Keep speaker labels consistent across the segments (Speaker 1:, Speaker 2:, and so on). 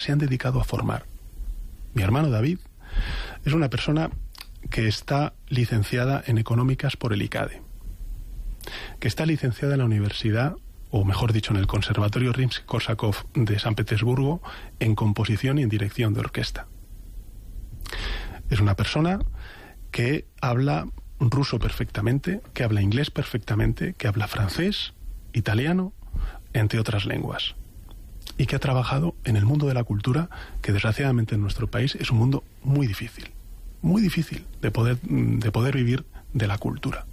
Speaker 1: se han dedicado a formar. Mi hermano David es una persona que está licenciada en económicas por el ICADE, que está licenciada en la universidad, o mejor dicho, en el Conservatorio Rimsky-Korsakov de San Petersburgo, en composición y en dirección de orquesta. Es una persona que habla ruso perfectamente, que habla inglés perfectamente, que habla francés, italiano, entre otras lenguas, y que ha trabajado en el mundo de la cultura, que desgraciadamente en nuestro país es un mundo muy difícil de poder vivir de la cultura.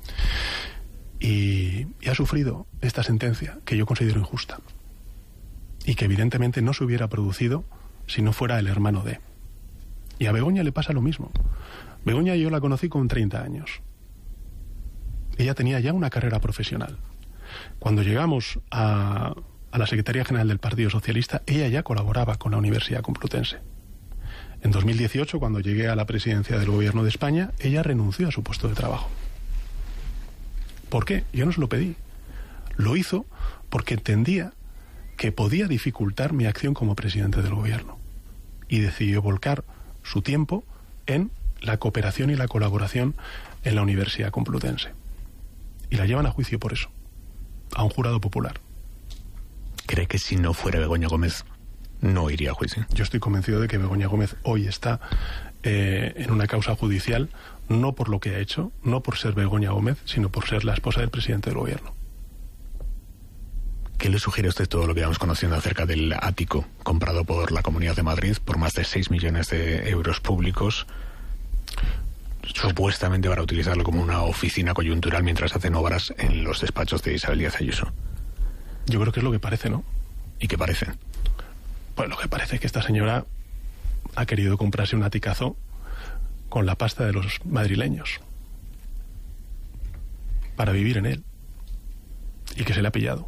Speaker 1: Y ha sufrido esta sentencia que yo considero injusta y que evidentemente no se hubiera producido si no fuera el hermano de. Y a Begoña le pasa lo mismo. Begoña yo la conocí con 30 años. Ella tenía ya una carrera profesional. Cuando llegamos a la Secretaría General del Partido Socialista, ella ya colaboraba con la Universidad Complutense. En 2018, cuando llegué a la presidencia del Gobierno de España, ella renunció a su puesto de trabajo. ¿Por qué? Yo no se lo pedí. Lo hizo porque entendía que podía dificultar mi acción como presidente del Gobierno. Y decidió volcar su tiempo en la cooperación y la colaboración en la Universidad Complutense. Y la llevan a juicio por eso, a un jurado popular.
Speaker 2: ¿Cree que si no fuera Begoña Gómez no iría a juicio?
Speaker 1: Yo estoy convencido de que Begoña Gómez hoy está en una causa judicial, no por lo que ha hecho, no por ser Begoña Gómez, sino por ser la esposa del presidente del Gobierno.
Speaker 2: ¿Qué le sugiere a usted todo lo que vamos conociendo acerca del ático comprado por la Comunidad de Madrid por más de 6 millones de euros públicos, supuestamente para utilizarlo como una oficina coyuntural mientras hacen obras en los despachos de Isabel Díaz Ayuso?
Speaker 1: Yo creo que es lo que parece, ¿no?
Speaker 2: ¿Y qué parece?
Speaker 1: Pues lo que parece es que esta señora ha querido comprarse un aticazo con la pasta de los madrileños para vivir en él, y que se le ha pillado.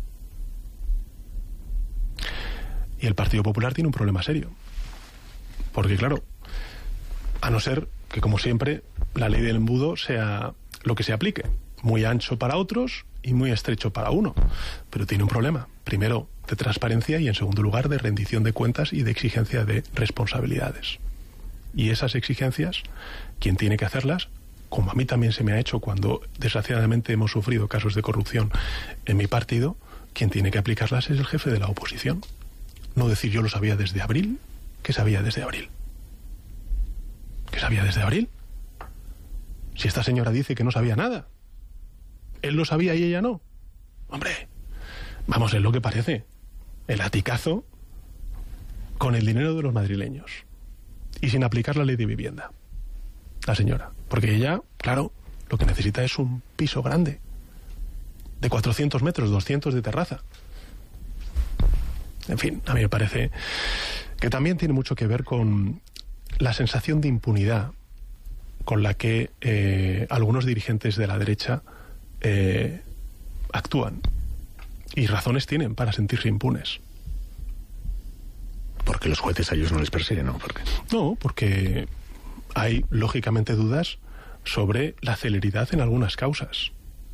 Speaker 1: Y el Partido Popular tiene un problema serio, porque claro, a no ser que, como siempre, la ley del embudo sea lo que se aplique, muy ancho para otros y muy estrecho para uno, pero tiene un problema, primero de transparencia y en segundo lugar de rendición de cuentas y de exigencia de responsabilidades. Y esas exigencias, quien tiene que hacerlas, como a mí también se me ha hecho cuando desgraciadamente hemos sufrido casos de corrupción en mi partido, quien tiene que aplicarlas es el jefe de la oposición. No decir yo lo sabía desde abril. ¿Qué sabía desde abril? ¿Qué sabía desde abril? Si esta señora dice que no sabía nada. Él lo sabía y ella no. Hombre, vamos, es lo que parece. El aticazo con el dinero de los madrileños. Y sin aplicar la ley de vivienda. La señora. Porque ella, claro, lo que necesita es un piso grande. De 400 metros, 200 de terraza. En fin, a mí me parece que también tiene mucho que ver con la sensación de impunidad con la que algunos dirigentes de la derecha actúan. Y razones tienen para sentirse impunes.
Speaker 2: Porque los jueces a ellos no les persiguen, ¿no?
Speaker 1: No, porque hay lógicamente dudas sobre la celeridad en algunas causas.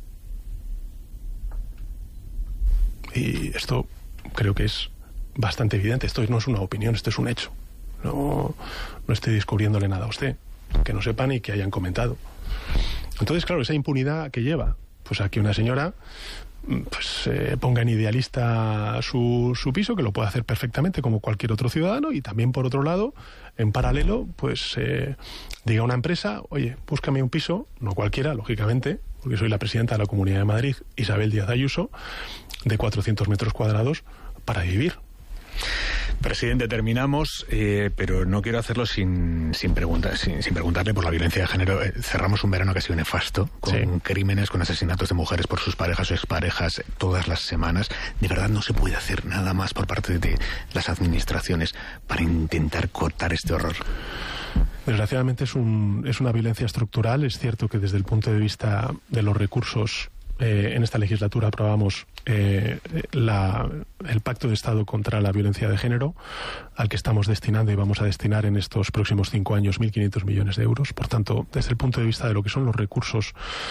Speaker 1: Y esto creo que es bastante evidente. Esto no es una opinión, esto es un hecho. No estoy descubriéndole nada a usted, que no sepan y que hayan comentado. Entonces, claro, esa impunidad que lleva, pues a que una señora pues ponga en idealista su piso, que lo puede hacer perfectamente como cualquier otro ciudadano, y también por otro lado, en paralelo, pues diga a una empresa, oye, búscame un piso, no cualquiera, lógicamente, porque soy la presidenta de la Comunidad de Madrid, Isabel Díaz Ayuso, de 400 metros cuadrados para vivir.
Speaker 2: Presidente, terminamos, pero no quiero hacerlo sin preguntarle por la violencia de género. Cerramos un verano que ha sido nefasto, con crímenes, con asesinatos de mujeres por sus parejas o exparejas todas las semanas. ¿De verdad no se puede hacer nada más por parte de las administraciones para intentar cortar este horror?
Speaker 1: Desgraciadamente es una violencia estructural. Es cierto que desde el punto de vista de los recursos, en esta legislatura aprobamos el Pacto de Estado contra la Violencia de Género, al que estamos destinando y vamos a destinar en estos próximos 5 años 1.500 millones de euros. Por tanto, desde el punto de vista de lo que son los recursos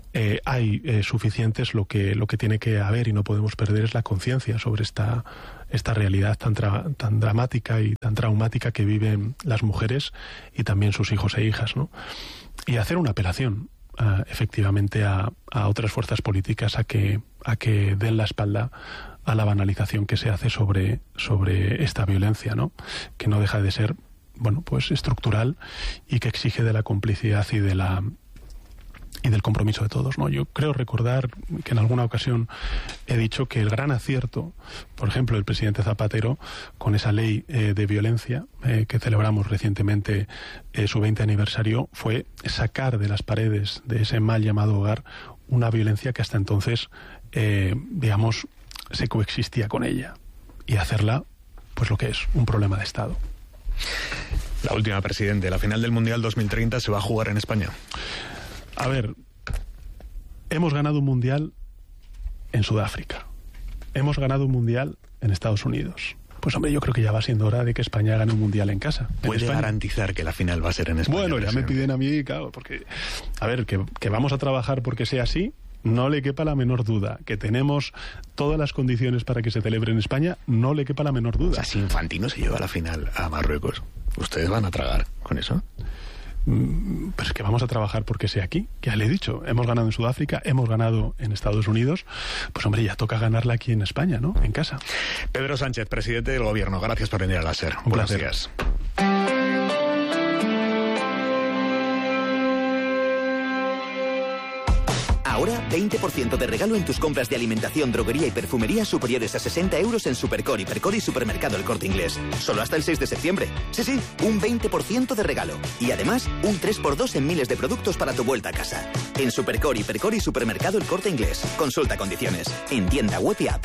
Speaker 1: hay suficientes. Lo que tiene que haber y no podemos perder es la conciencia sobre esta realidad tan dramática y tan traumática que viven las mujeres y también sus hijos e hijas, ¿no? Y hacer una apelación efectivamente a otras fuerzas políticas a que den la espalda a la banalización que se hace sobre esta violencia, ¿no? Que no deja de ser, bueno, pues estructural y que exige de la complicidad y del compromiso de todos, ¿no? Yo creo recordar que en alguna ocasión he dicho que el gran acierto, por ejemplo, del presidente Zapatero, con esa ley de violencia que celebramos recientemente su 20 aniversario, fue sacar de las paredes de ese mal llamado hogar una violencia que hasta entonces, digamos, se coexistía con ella, y hacerla, pues lo que es, un problema de Estado.
Speaker 2: La última, presidente, la final del Mundial 2030 se va a jugar en España.
Speaker 1: A ver, hemos ganado un mundial en Sudáfrica. Hemos ganado un mundial en Estados Unidos. Pues hombre, yo creo que ya va siendo hora de que España gane un mundial en casa.
Speaker 2: ¿Puede garantizar que la final va a ser en España?
Speaker 1: Bueno, ya me piden a mí, claro, porque... A ver, que vamos a trabajar porque sea así, no le quepa la menor duda. Que tenemos todas las condiciones para que se celebre en España, no le quepa la menor duda.
Speaker 2: O sea, si Infantino se lleva a la final a Marruecos, ¿ustedes van a tragar con eso?
Speaker 1: Pues que vamos a trabajar porque sea aquí. Ya le he dicho, hemos ganado en Sudáfrica, hemos ganado en Estados Unidos, pues hombre, ya toca ganarla aquí en España, ¿no? En casa.
Speaker 2: Pedro Sánchez, presidente del Gobierno, gracias por venir a la SER. Buenos días.
Speaker 3: Ahora, 20% de regalo en tus compras de alimentación, droguería y perfumería superiores a 60 euros en Supercore, Hipercore y Supermercado El Corte Inglés. Solo hasta el 6 de septiembre. Sí, un 20% de regalo. Y además, un 3x2 en miles de productos para tu vuelta a casa. En Supercore, Hipercore y Supermercado El Corte Inglés. Consulta condiciones. En tienda web y app.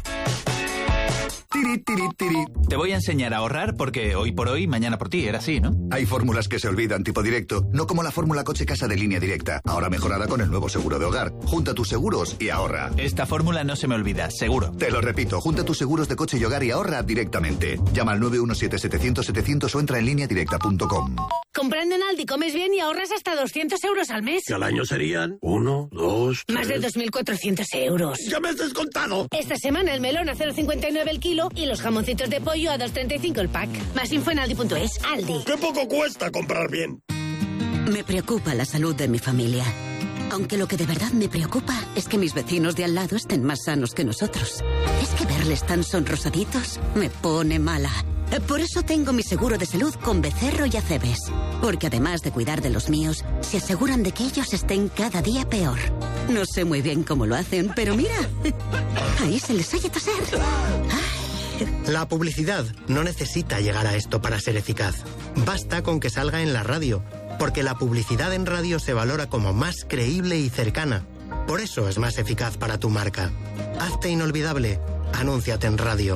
Speaker 4: Te voy a enseñar a ahorrar porque hoy por hoy, mañana por ti, era así, ¿no?
Speaker 5: Hay fórmulas que se olvidan, tipo directo, no como la fórmula coche-casa de Línea Directa, ahora mejorada con el nuevo seguro de hogar. Junta tus seguros y ahorra.
Speaker 4: Esta fórmula no se me olvida, seguro.
Speaker 5: Te lo repito, junta tus seguros de coche y hogar y ahorra directamente. Llama al 917-700-700 o entra en lineadirecta.com.
Speaker 6: Comprando en Aldi comes bien y ahorras hasta 200 euros al mes.
Speaker 7: Que al año serían 1, 2, 3...
Speaker 6: Más de 2.400 euros.
Speaker 7: ¡Ya me has descontado!
Speaker 6: Esta semana el melón a 0,59 el kilo y los jamoncitos de pollo a 2,35 el pack. Más info en Aldi.es. Aldi.
Speaker 7: ¡Qué poco cuesta comprar bien!
Speaker 8: Me preocupa la salud de mi familia. Aunque lo que de verdad me preocupa es que mis vecinos de al lado estén más sanos que nosotros. Es que verles tan sonrosaditos me pone mala. Por eso tengo mi seguro de salud con Becerro y Acebes. Porque además de cuidar de los míos, se aseguran de que ellos estén cada día peor. No sé muy bien cómo lo hacen, pero mira, ahí se les oye toser.
Speaker 9: La publicidad no necesita llegar a esto para ser eficaz. Basta con que salga en la radio, porque la publicidad en radio se valora como más creíble y cercana. Por eso es más eficaz para tu marca. Hazte inolvidable. Anúnciate en radio.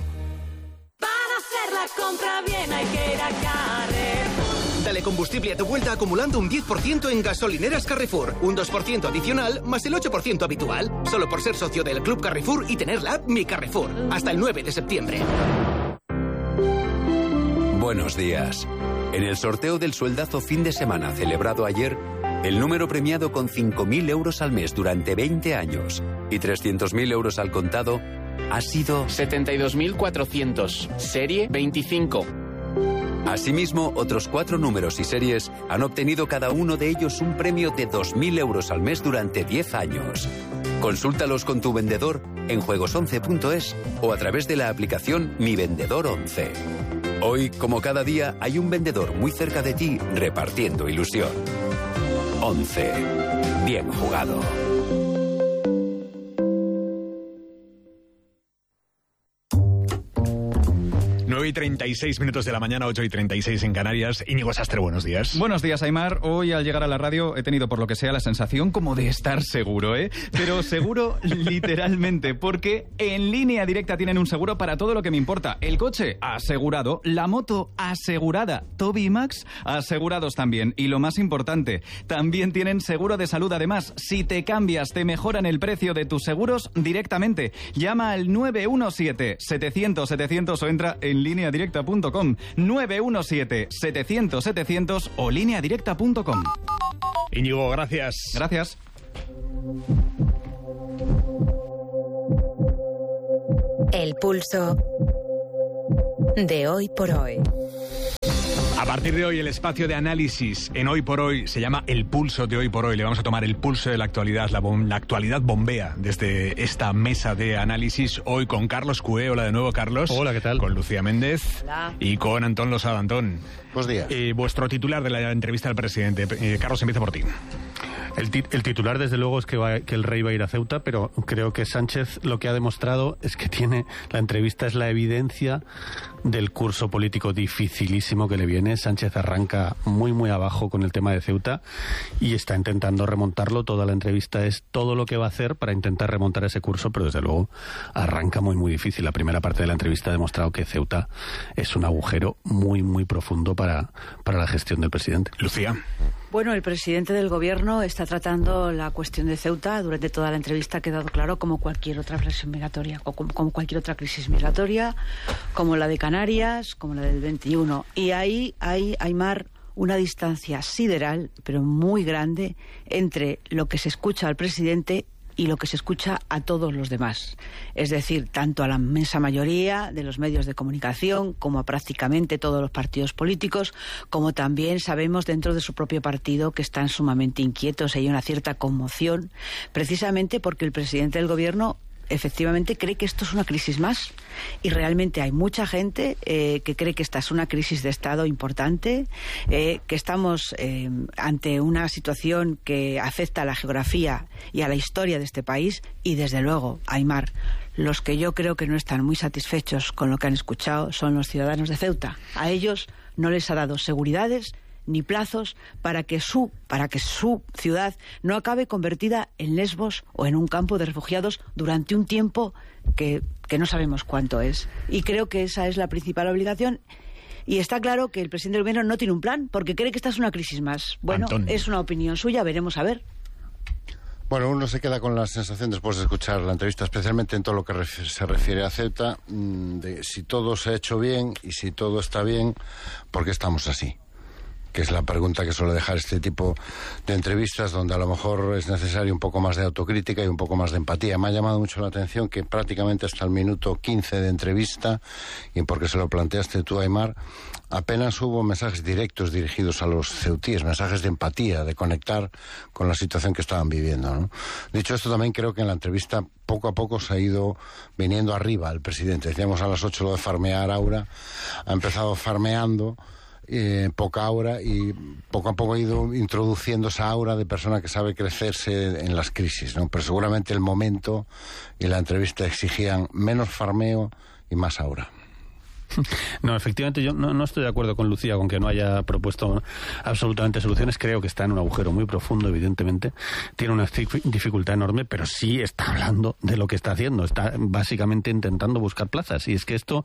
Speaker 10: Compra bien, hay que ir a Carrefour.
Speaker 11: Dale combustible a tu vuelta acumulando un 10% en gasolineras Carrefour. Un 2% adicional más el 8% habitual. Solo por ser socio del Club Carrefour y tener la app Mi Carrefour. Hasta el 9 de septiembre.
Speaker 12: Buenos días. En el sorteo del sueldazo fin de semana celebrado ayer, el número premiado con 5.000 euros al mes durante 20 años y 300.000 euros al contado ha sido
Speaker 13: 72.400, serie 25.
Speaker 12: Asimismo, otros 4 números y series han obtenido cada uno de ellos un premio de 2.000 euros al mes durante 10 años. Consúltalos con tu vendedor en juegos11.es o a través de la aplicación Mi Vendedor 11. Hoy, como cada día, hay un vendedor muy cerca de ti repartiendo ilusión. 11. Bien jugado.
Speaker 2: 9:36 minutos de la mañana, 8:36 en Canarias. Íñigo Sastre, buenos días.
Speaker 14: Buenos días, Aimar. Hoy al llegar a la radio he tenido por lo que sea la sensación como de estar seguro, ¿eh? Pero seguro literalmente, porque en Línea Directa tienen un seguro para todo lo que me importa. El coche asegurado, la moto asegurada, Toby y Max asegurados también. Y lo más importante, también tienen seguro de salud. Además, si te cambias, te mejoran el precio de tus seguros directamente. Llama al 917-700-700 o entra en lineadirecta.com. 917-700-700 o lineadirecta.com.
Speaker 2: Íñigo, gracias.
Speaker 14: Gracias.
Speaker 15: El pulso de Hoy por Hoy.
Speaker 2: A partir de hoy, el espacio de análisis en Hoy por Hoy se llama El Pulso de Hoy por Hoy. Le vamos a tomar el pulso de la actualidad. La actualidad bombea desde esta mesa de análisis. Hoy con Carlos Cué. Hola de nuevo, Carlos.
Speaker 16: Hola, ¿qué tal?
Speaker 2: Con Lucía Méndez.
Speaker 17: Hola.
Speaker 2: Y con Antón Losada. Antón.
Speaker 16: Buenos días.
Speaker 2: Vuestro titular de la entrevista al presidente. Carlos, empieza por ti.
Speaker 16: El titular, desde luego, es que el rey va a ir a Ceuta, pero creo que Sánchez lo que ha demostrado es que la entrevista es la evidencia del curso político dificilísimo que le viene. Sánchez arranca muy, muy abajo con el tema de Ceuta y está intentando remontarlo. Toda la entrevista es todo lo que va a hacer para intentar remontar ese curso, pero desde luego arranca muy, muy difícil. La primera parte de la entrevista ha demostrado que Ceuta es un agujero muy, muy profundo para la gestión del presidente.
Speaker 2: Lucía.
Speaker 17: Bueno, el presidente del gobierno está tratando la cuestión de Ceuta. Durante toda la entrevista ha quedado claro como cualquier otra presión migratoria, o como cualquier otra crisis migratoria, como la de Canarias, como la del 21. Y ahí hay, Aimar, una distancia sideral, pero muy grande, entre lo que se escucha al presidente y lo que se escucha a todos los demás. Es decir, tanto a la inmensa mayoría de los medios de comunicación, como a prácticamente todos los partidos políticos, como también sabemos dentro de su propio partido que están sumamente inquietos y hay una cierta conmoción, precisamente porque el presidente del gobierno efectivamente cree que esto es una crisis más y realmente hay mucha gente que cree que esta es una crisis de Estado importante, que estamos ante una situación que afecta a la geografía y a la historia de este país y desde luego, Aimar, los que yo creo que no están muy satisfechos con lo que han escuchado son los ciudadanos de Ceuta. A ellos no les ha dado seguridades ni plazos para que su ciudad no acabe convertida en Lesbos o en un campo de refugiados durante un tiempo que no sabemos cuánto es. Y creo que esa es la principal obligación. Y está claro que el presidente del gobierno no tiene un plan porque cree que esta es una crisis más. Bueno, Antonio. Es una opinión suya, veremos a ver.
Speaker 18: Bueno, uno se queda con la sensación después de escuchar la entrevista, especialmente en todo lo que se refiere a Ceuta, de si todo se ha hecho bien y si todo está bien, ¿por qué estamos así? Que es la pregunta que suele dejar este tipo de entrevistas, donde a lo mejor es necesario un poco más de autocrítica y un poco más de empatía. Me ha llamado mucho la atención que prácticamente hasta el minuto 15 de entrevista, y porque se lo planteaste tú, Aimar, apenas hubo mensajes directos dirigidos a los ceutíes, mensajes de empatía, de conectar con la situación que estaban viviendo, ¿no? Dicho esto, también creo que en la entrevista poco a poco se ha ido viniendo arriba el presidente. Decíamos a las 8 lo de farmear aura, ha empezado farmeando poca aura y poco a poco ha ido introduciendo esa aura de persona que sabe crecerse en las crisis, ¿no? Pero seguramente el momento y la entrevista exigían menos farmeo y más aura.
Speaker 16: No, efectivamente yo no estoy de acuerdo con Lucía con que no haya propuesto absolutamente soluciones. Creo que está en un agujero muy profundo, evidentemente. Tiene una dificultad enorme, pero sí está hablando de lo que está haciendo. Está básicamente intentando buscar plazas. Y es que esto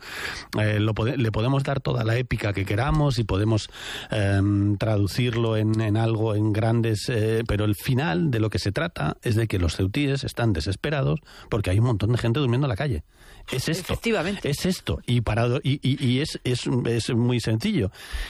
Speaker 16: le podemos dar toda la épica que queramos y podemos traducirlo en algo, en grandes... pero el final de lo que se trata es de que los ceutíes están desesperados porque hay un montón de gente durmiendo en la calle. Es esto.
Speaker 17: Efectivamente.
Speaker 16: Es esto. Y es muy sencillo.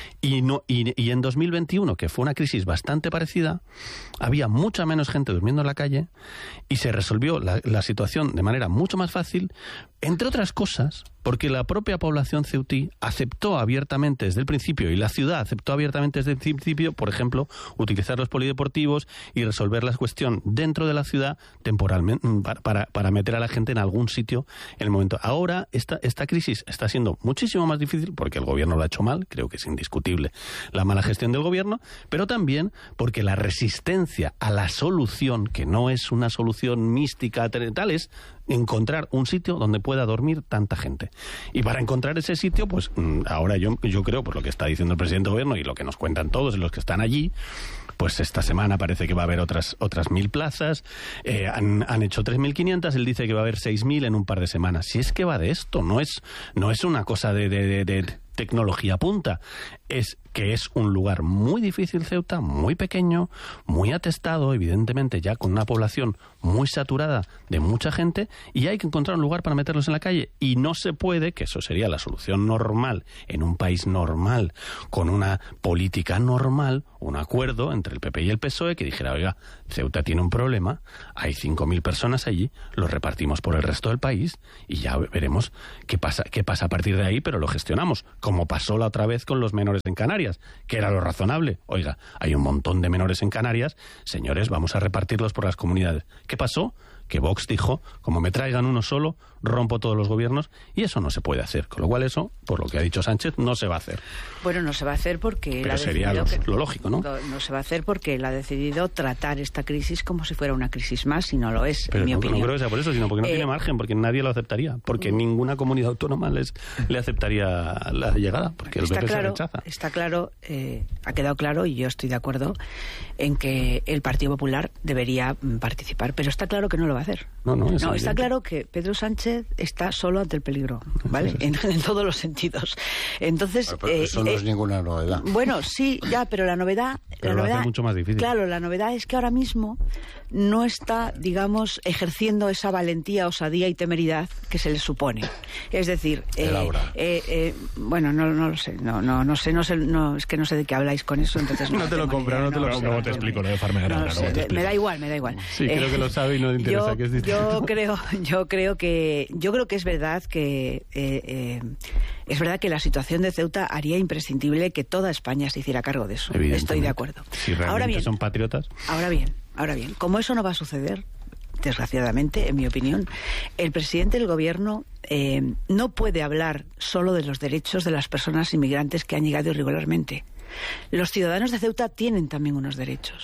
Speaker 16: Y en 2021, que fue una crisis bastante parecida, había mucha menos gente durmiendo en la calle y se resolvió la situación de manera mucho más fácil, entre otras cosas, porque la propia población ceutí aceptó abiertamente desde el principio, y la ciudad aceptó abiertamente desde el principio, por ejemplo, utilizar los polideportivos y resolver la cuestión dentro de la ciudad temporalmente, para meter a la gente en algún sitio en el momento. Ahora esta crisis está siendo muchísimo más difícil porque el gobierno lo ha hecho mal, creo que es indiscutible la mala gestión del gobierno, pero también porque la resistencia a la solución, que no es una solución mística tal, es encontrar un sitio donde pueda dormir tanta gente. Y para encontrar ese sitio, pues ahora yo creo, por lo que está diciendo el presidente del gobierno y lo que nos cuentan todos los que están allí, pues esta semana parece que va a haber otras 1.000 plazas, han hecho 3.500, él dice que va a haber 6.000 en un par de semanas. Si es que va de esto, no es una cosa de tecnología punta. Es que es un lugar muy difícil Ceuta, muy pequeño, muy atestado, evidentemente ya con una población muy saturada de mucha gente, y hay que encontrar un lugar para meterlos en la calle. Y no se puede, que eso sería la solución normal en un país normal, con una política normal, un acuerdo entre el PP y el PSOE que dijera, oiga, Ceuta tiene un problema, hay 5.000 personas allí, los repartimos por el resto del país y ya veremos qué pasa a partir de ahí, pero lo gestionamos, como pasó la otra vez con los menores en Canarias, que era lo razonable. Oiga, hay un montón de menores en Canarias, señores, vamos a repartirlos por las comunidades. ¿Qué pasó? Que Vox dijo, como me traigan uno solo, rompo todos los gobiernos, y eso no se puede hacer. Con lo cual eso, por lo que ha dicho Sánchez, no se va a hacer.
Speaker 17: Bueno, no se va a hacer porque...
Speaker 16: Pero sería lo lógico, ¿no?
Speaker 17: No se va a hacer porque él ha decidido tratar esta crisis como si fuera una crisis más, y no lo es,
Speaker 16: pero
Speaker 17: en mi opinión.
Speaker 16: No creo que sea por eso, sino porque no tiene margen, porque nadie lo aceptaría, porque ninguna comunidad autónoma le aceptaría la llegada, porque el PP se rechaza.
Speaker 17: Está claro, ha quedado claro, y yo estoy de acuerdo, en que el Partido Popular debería participar, pero está claro que no lo va a hacer.
Speaker 16: No,
Speaker 17: está claro que Pedro Sánchez está solo ante el peligro, ¿vale? En todos los sentidos. Entonces,
Speaker 18: pero eso no es ninguna novedad.
Speaker 17: Bueno, sí, ya, pero la novedad...
Speaker 16: Pero lo hace mucho más difícil.
Speaker 17: Claro, la novedad es que ahora mismo no está, digamos, ejerciendo esa valentía, osadía y temeridad que se le supone. Es decir... bueno, no lo sé, no sé, es que no sé de qué habláis con eso, entonces...
Speaker 2: No te lo compro, no te lo compro. Luego te explico lo de Farmegrana.
Speaker 17: Me da igual.
Speaker 16: Sí, creo que lo sabe y no le interesa que es distinto.
Speaker 17: Yo creo que es verdad que la situación de Ceuta haría imprescindible que toda España se hiciera cargo de eso. Estoy de acuerdo.
Speaker 16: Si realmente son patriotas.
Speaker 17: Ahora bien, como eso no va a suceder, desgraciadamente, en mi opinión, el presidente del gobierno no puede hablar solo de los derechos de las personas inmigrantes que han llegado irregularmente. Los ciudadanos de Ceuta tienen también unos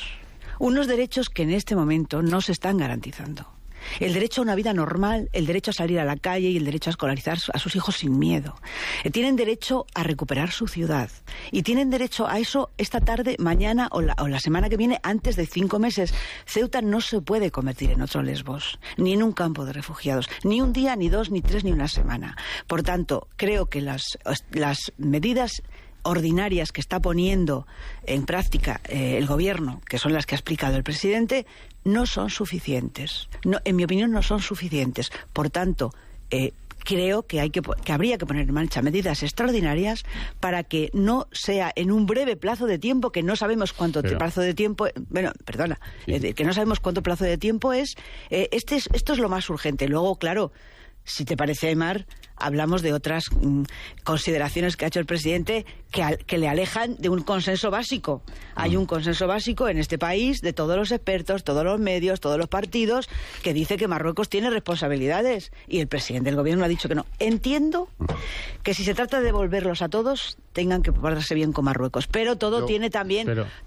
Speaker 17: derechos que en este momento no se están garantizando. El derecho a una vida normal, el derecho a salir a la calle y el derecho a escolarizar a sus hijos sin miedo. Tienen derecho a recuperar su ciudad. Y tienen derecho a eso esta tarde, mañana o la semana que viene, antes de 5 meses. Ceuta no se puede convertir en otro Lesbos, ni en un campo de refugiados. Ni un día, ni 2, ni 3, ni una semana. Por tanto, creo que las medidas ordinarias que está poniendo en práctica el gobierno, que son las que ha explicado el presidente, no son suficientes. No, en mi opinión, no son suficientes. Por tanto, creo que habría que poner en marcha medidas extraordinarias para que no sea en un breve plazo de tiempo, que no sabemos cuánto plazo de tiempo... Bueno, perdona, que no sabemos cuánto plazo de tiempo es. Esto es lo más urgente. Luego, claro, si te parece, Aymar, hablamos de otras consideraciones que ha hecho el presidente que le alejan de un consenso básico. Hay un consenso básico en este país de todos los expertos, todos los medios, todos los partidos, que dice que Marruecos tiene responsabilidades, y el presidente del gobierno ha dicho que no. Entiendo que si se trata de devolverlos a todos, tengan que portarse bien con Marruecos, pero todo tiene también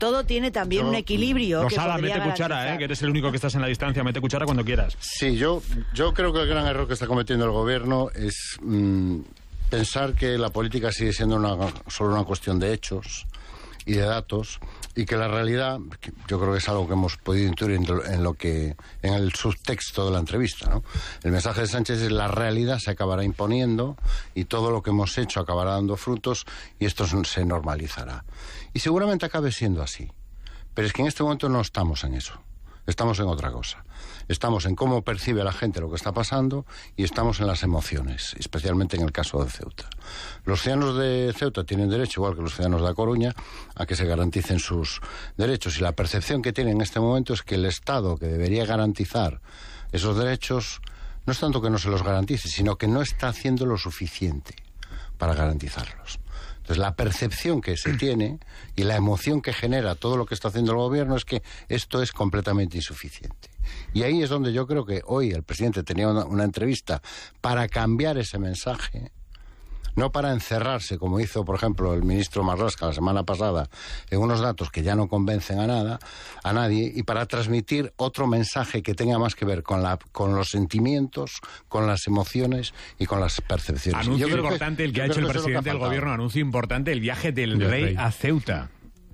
Speaker 17: un equilibrio.
Speaker 2: Rosada, que mete cuchara, que eres el único que estás en la distancia, mete cuchara cuando quieras.
Speaker 18: Sí, yo creo que el gran error que está cometiendo el gobierno es pensar que la política sigue siendo solo una cuestión de hechos y de datos, y que la realidad, yo creo que es algo que hemos podido intuir en el subtexto de la entrevista, ¿no? El mensaje de Sánchez es: la realidad se acabará imponiendo y todo lo que hemos hecho acabará dando frutos y esto se normalizará. Y seguramente acabe siendo así. Pero es que en este momento no estamos en eso. Estamos en otra cosa. Estamos en cómo percibe la gente lo que está pasando y estamos en las emociones, especialmente en el caso de Ceuta. Los ciudadanos de Ceuta tienen derecho, igual que los ciudadanos de A Coruña, a que se garanticen sus derechos, y la percepción que tienen en este momento es que el Estado, que debería garantizar esos derechos, no es tanto que no se los garantice, sino que no está haciendo lo suficiente para garantizarlos. Entonces, la percepción que se tiene y la emoción que genera todo lo que está haciendo el gobierno es que esto es completamente insuficiente. Y ahí es donde yo creo que hoy el presidente tenía una entrevista para cambiar ese mensaje, no para encerrarse, como hizo, por ejemplo, el ministro Marlaska la semana pasada, en unos datos que ya no convencen a nadie, y para transmitir otro mensaje que tenga más que ver con los sentimientos, con las emociones y con las percepciones.
Speaker 2: Anuncio importante el que ha hecho el presidente del gobierno, anuncio importante, el viaje del rey a Ceuta.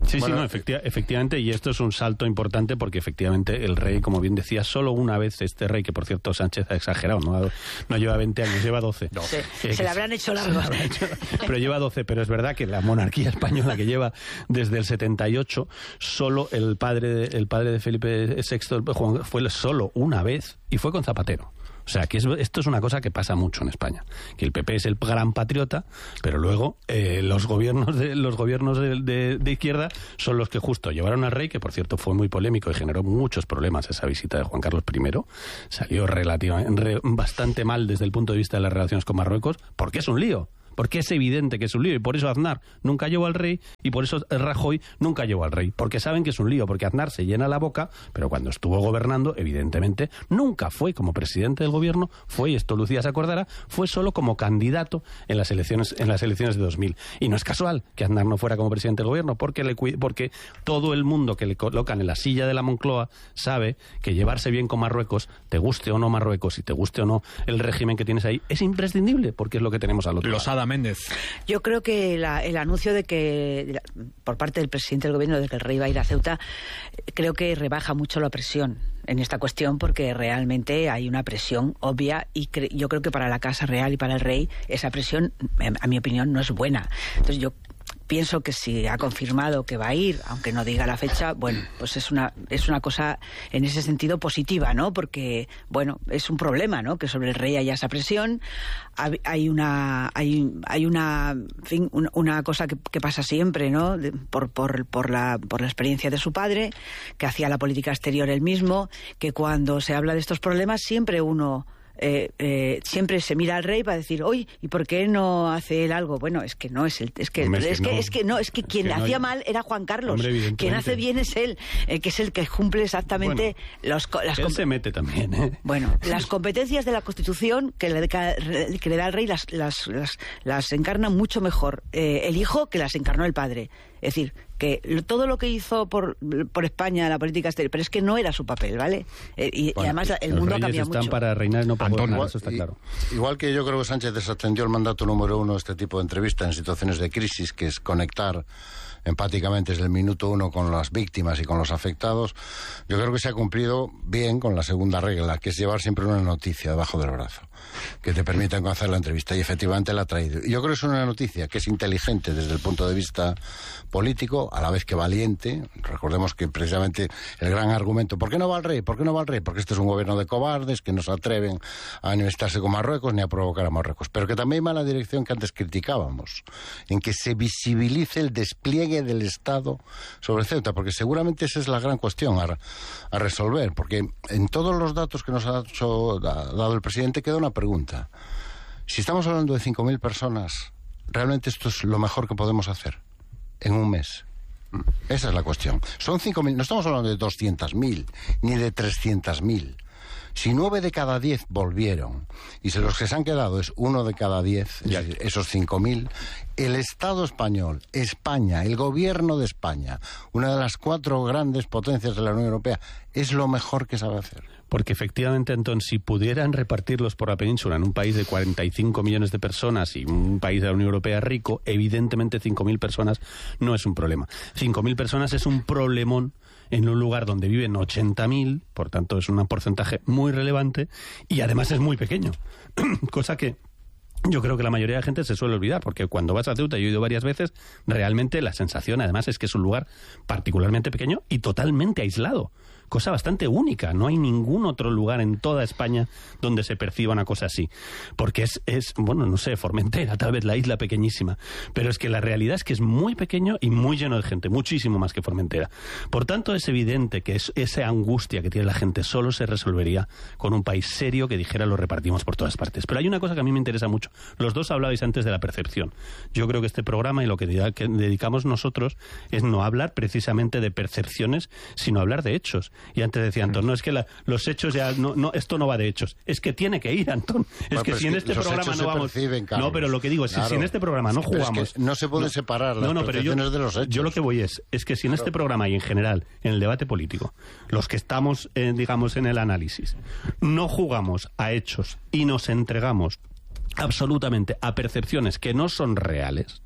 Speaker 16: Sí, bueno, sí, no, efectivamente, y esto es un salto importante porque efectivamente el rey, como bien decía, solo una vez este rey, que por cierto Sánchez ha exagerado, no lleva 20 años, lleva 12.
Speaker 17: No. Se le habrán hecho largo.
Speaker 16: Pero lleva 12, pero es verdad que la monarquía española que lleva desde el 78, solo el padre de Felipe VI, Juan, fue solo una vez y fue con Zapatero. O sea, que esto es una cosa que pasa mucho en España, que el PP es el gran patriota, pero luego los gobiernos de izquierda son los que justo llevaron al rey, que por cierto fue muy polémico y generó muchos problemas esa visita de Juan Carlos I, salió bastante mal desde el punto de vista de las relaciones con Marruecos, porque es un lío. Porque es evidente que es un lío, y por eso Aznar nunca llevó al rey, y por eso Rajoy nunca llevó al rey, porque saben que es un lío, porque Aznar se llena la boca, pero cuando estuvo gobernando, evidentemente, nunca fue como presidente del gobierno, y esto Lucía se acordará, fue solo como candidato en las elecciones de 2000. Y no es casual que Aznar no fuera como presidente del gobierno, porque todo el mundo que le colocan en la silla de la Moncloa sabe que llevarse bien con Marruecos, te guste o no Marruecos, y te guste o no el régimen que tienes ahí, es imprescindible, porque es lo que tenemos al otro lado.
Speaker 2: Méndez.
Speaker 17: Yo creo que el anuncio de que por parte del presidente del gobierno de que el rey va a ir a Ceuta, creo que rebaja mucho la presión en esta cuestión, porque realmente hay una presión obvia y yo creo que para la Casa Real y para el rey esa presión, a mi opinión, no es buena. Entonces yo pienso que si ha confirmado que va a ir, aunque no diga la fecha, bueno, pues es una cosa en ese sentido positiva, ¿no? Porque, bueno, es un problema, ¿no? Que sobre el rey haya esa presión. Hay una cosa que pasa siempre, ¿no? Por la experiencia de su padre, que hacía la política exterior él mismo, que cuando se habla de estos problemas siempre siempre se mira al rey para decir, oye, ¿y por qué no hace él algo? Bueno, es que no es él, es que quien hacía mal era Juan Carlos. Hombre, quien hace bien es él, que es el que cumple exactamente
Speaker 16: él se mete también,
Speaker 17: Bueno, las competencias de la Constitución que le da el rey las encarna mucho mejor el hijo que las encarnó el padre. Es decir, que todo lo que hizo por España la política exterior, pero es que no era su papel, ¿vale? Y además el mundo ha cambiado mucho.
Speaker 16: Están para reinar y no para gobernar, eso está claro.
Speaker 18: Igual que yo creo que Sánchez desatendió el mandato número 1 de este tipo de entrevistas en situaciones de crisis, que es conectar empáticamente desde el minuto 1 con las víctimas y con los afectados, yo creo que se ha cumplido bien con la segunda regla, que es llevar siempre una noticia debajo del brazo, que te permita hacer la entrevista, y efectivamente la ha traído. Y yo creo que es una noticia que es inteligente desde el punto de vista político, a la vez que valiente. Recordemos que precisamente el gran argumento, ¿por qué no va el rey? ¿Por qué no va el rey? Porque este es un gobierno de cobardes que no se atreven a enemistarse con Marruecos ni a provocar a Marruecos. Pero que también va en la dirección que antes criticábamos, en que se visibilice el despliegue del Estado sobre Ceuta, porque seguramente esa es la gran cuestión a resolver, porque en todos los datos que nos ha dado el presidente queda una pregunta. Si estamos hablando de 5.000 personas, ¿realmente esto es lo mejor que podemos hacer en un mes? Esa es la cuestión. Son 5.000, no estamos hablando de 200.000 ni de 300.000. Si 9 de cada 10 volvieron, y si los que se han quedado es 1 de cada 10, esos 5.000, el Estado español, España, el gobierno de España, una de las 4 grandes potencias de la Unión Europea, es lo mejor que sabe hacer.
Speaker 16: Porque efectivamente, Antón, si pudieran repartirlos por la península en un país de 45 millones de personas y un país de la Unión Europea rico, evidentemente 5.000 personas no es un problema. 5.000 personas es un problemón en un lugar donde viven 80.000, por tanto es un porcentaje muy relevante y además es muy pequeño, cosa que yo creo que la mayoría de la gente se suele olvidar, porque cuando vas a Ceuta, yo he ido varias veces, realmente la sensación además es que es un lugar particularmente pequeño y totalmente aislado. Cosa bastante única, no hay ningún otro lugar en toda España donde se perciba una cosa así, porque es bueno, no sé, Formentera, tal vez la isla pequeñísima, pero es que la realidad es que es muy pequeño y muy lleno de gente, muchísimo más que Formentera. Por tanto, es evidente que esa angustia que tiene la gente solo se resolvería con un país serio que dijera lo repartimos por todas partes. Pero hay una cosa que a mí me interesa mucho. Los dos hablabais antes de la percepción. Yo creo que este programa y lo que dedicamos nosotros es no hablar precisamente de percepciones, sino hablar de hechos. Y antes decía Antón, no es que los hechos ya no, esto no va de hechos, es que tiene que ir, Antón. Es que si en este programa no vamos, no, pero lo que digo es claro, si en este programa no jugamos,
Speaker 18: no se puede separar las percepciones de los hechos.
Speaker 16: Yo lo que voy es que si en este programa y en general en el debate político, los que estamos digamos en el análisis, no jugamos a hechos y nos entregamos absolutamente a percepciones que no son reales,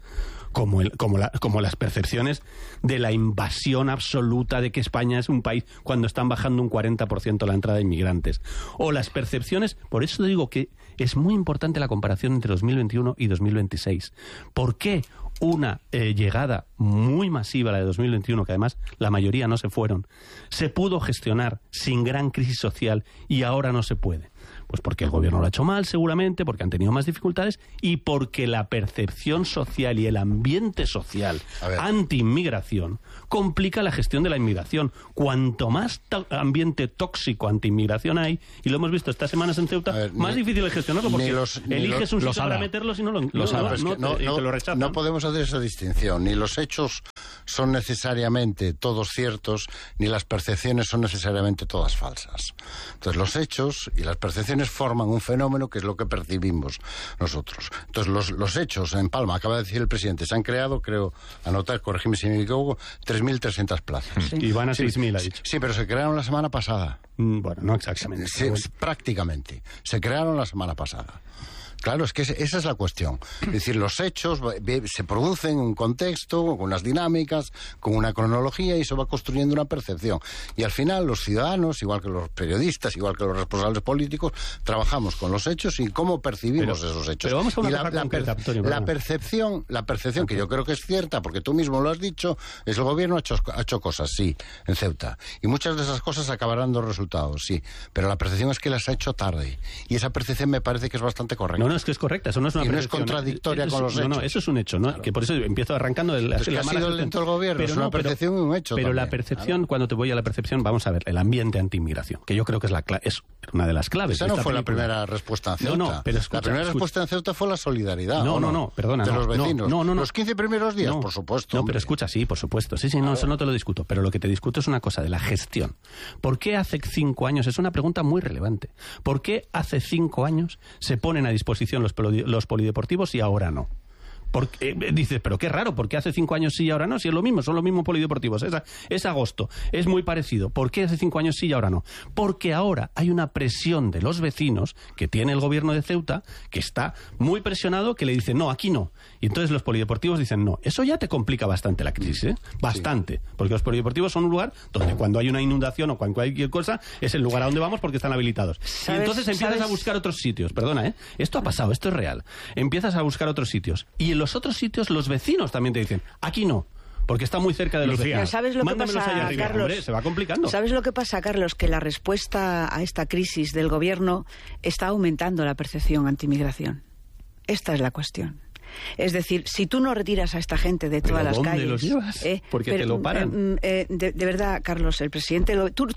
Speaker 16: como las percepciones de la invasión absoluta de que España es un país cuando están bajando un 40% la entrada de inmigrantes. O las percepciones, por eso digo que es muy importante la comparación entre 2021 y 2026. ¿Por qué una llegada muy masiva, la de 2021, que además la mayoría no se fueron, se pudo gestionar sin gran crisis social y ahora no se puede? Pues porque el gobierno lo ha hecho mal, seguramente, porque han tenido más dificultades y porque la percepción social y el ambiente social anti-inmigración complica la gestión de la inmigración. Cuanto más ambiente tóxico anti-inmigración hay, y lo hemos visto estas semanas en Ceuta, más difícil es gestionarlo, porque eliges un sitio para meterlos y no lo rechazan.
Speaker 18: No podemos hacer esa distinción. Ni los hechos son necesariamente todos ciertos, ni las percepciones son necesariamente todas falsas. Entonces, los hechos y las percepciones forman un fenómeno que es lo que percibimos nosotros. Entonces, los hechos en Palma, acaba de decir el presidente, se han creado, creo, anotar, corregime si me equivoco, 3.300 plazas.
Speaker 16: Sí. Y van a 6.000, ha dicho.
Speaker 18: Sí, pero se crearon la semana pasada.
Speaker 16: Bueno, no exactamente.
Speaker 18: Prácticamente. Se crearon la semana pasada. Claro, es que esa es la cuestión. Es decir, los hechos se producen en un contexto, con unas dinámicas, con una cronología, y se va construyendo una percepción. Y al final los ciudadanos, igual que los periodistas, igual que los responsables políticos, trabajamos con los hechos y cómo percibimos esos hechos.
Speaker 16: Pero vamos a una
Speaker 18: la percepción, que yo creo que es cierta, porque tú mismo lo has dicho, es el gobierno ha hecho cosas, sí, en Ceuta. Y muchas de esas cosas acabarán dando resultados, sí. Pero la percepción es que las ha hecho tarde. Y esa percepción me parece que es bastante correcta.
Speaker 16: No, es que es correcta, eso no es una percepción.
Speaker 18: Y no es contradictoria con los hechos.
Speaker 16: No, eso es un hecho, ¿no? Claro. Que por eso empiezo arrancando de la
Speaker 18: que ha sido lento el gobierno, pero es una percepción y un hecho.
Speaker 16: Pero
Speaker 18: también.
Speaker 16: La percepción, cuando te voy a la percepción, vamos a ver, el ambiente anti-inmigración, que yo creo que es una de las claves.
Speaker 18: Esa no fue la primera respuesta en Ceuta.
Speaker 16: No, pero escucha,
Speaker 18: la primera respuesta en Ceuta fue la solidaridad.
Speaker 16: No, perdona.
Speaker 18: De los vecinos.
Speaker 16: No.
Speaker 18: Los 15 primeros días, por supuesto.
Speaker 16: No, pero escucha, sí, por supuesto. Sí, no, eso no te lo discuto. Pero lo que te discuto es una cosa de la gestión. ¿Por qué hace 5 años? Es una pregunta muy relevante. ¿Por qué hace 5 años se ponen a disposición los polideportivos y ahora no? Porque, dices, pero qué raro, ¿por qué hace 5 años sí y ahora no? Si es lo mismo, son los mismos polideportivos. Es agosto, es muy parecido. ¿Por qué hace 5 años sí y ahora no? Porque ahora hay una presión de los vecinos que tiene el gobierno de Ceuta, que está muy presionado, que le dice, no, aquí no. Y entonces los polideportivos dicen, no. Eso ya te complica bastante la crisis, ¿eh? Bastante. Sí. Porque los polideportivos son un lugar donde cuando hay una inundación o cualquier cosa, es el lugar a donde vamos porque están habilitados. Y entonces empiezas a buscar otros sitios. Perdona, ¿eh? Esto ha pasado, esto es real. Empiezas a buscar otros sitios. Y en los otros sitios los vecinos también te dicen, aquí no, porque está muy cerca de los vecinos.
Speaker 17: ¿Sabes lo que pasa, Carlos?
Speaker 16: Hombre, se va complicando.
Speaker 17: ¿Sabes lo que pasa, Carlos? Que la respuesta a esta crisis del gobierno está aumentando la percepción anti-inmigración. Esta es la cuestión. Es decir, si tú no retiras a esta gente de todas las calles...
Speaker 16: ¿Dónde los llevas? Porque te lo paran.
Speaker 17: De verdad, Carlos, el presidente...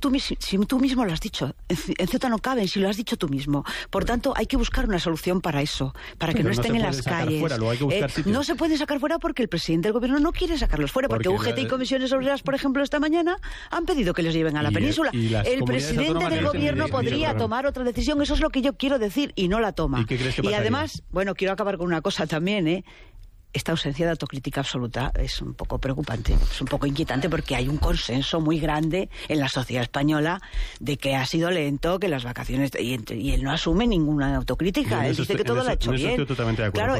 Speaker 17: Tú mismo lo has dicho. En Ceuta no caben, si lo has dicho tú mismo. Por tanto, hay que buscar una solución para eso, para que no estén en las calles. No se pueden sacar fuera porque el presidente del gobierno no quiere sacarlos fuera, porque UGT y Comisiones Obreras, por ejemplo, esta mañana han pedido que les lleven a la península. El presidente del gobierno podría tomar otra decisión, eso es lo que yo quiero decir, y no la toma.
Speaker 16: ¿Y qué crees que pasaría?
Speaker 17: Y además, bueno, quiero acabar con una cosa también, esta ausencia de autocrítica absoluta es un poco preocupante, es un poco inquietante, porque hay un consenso muy grande en la sociedad española de que ha sido lento, que las vacaciones... Y él no asume ninguna autocrítica, él dice que todo lo ha hecho bien.
Speaker 16: Estoy totalmente de acuerdo.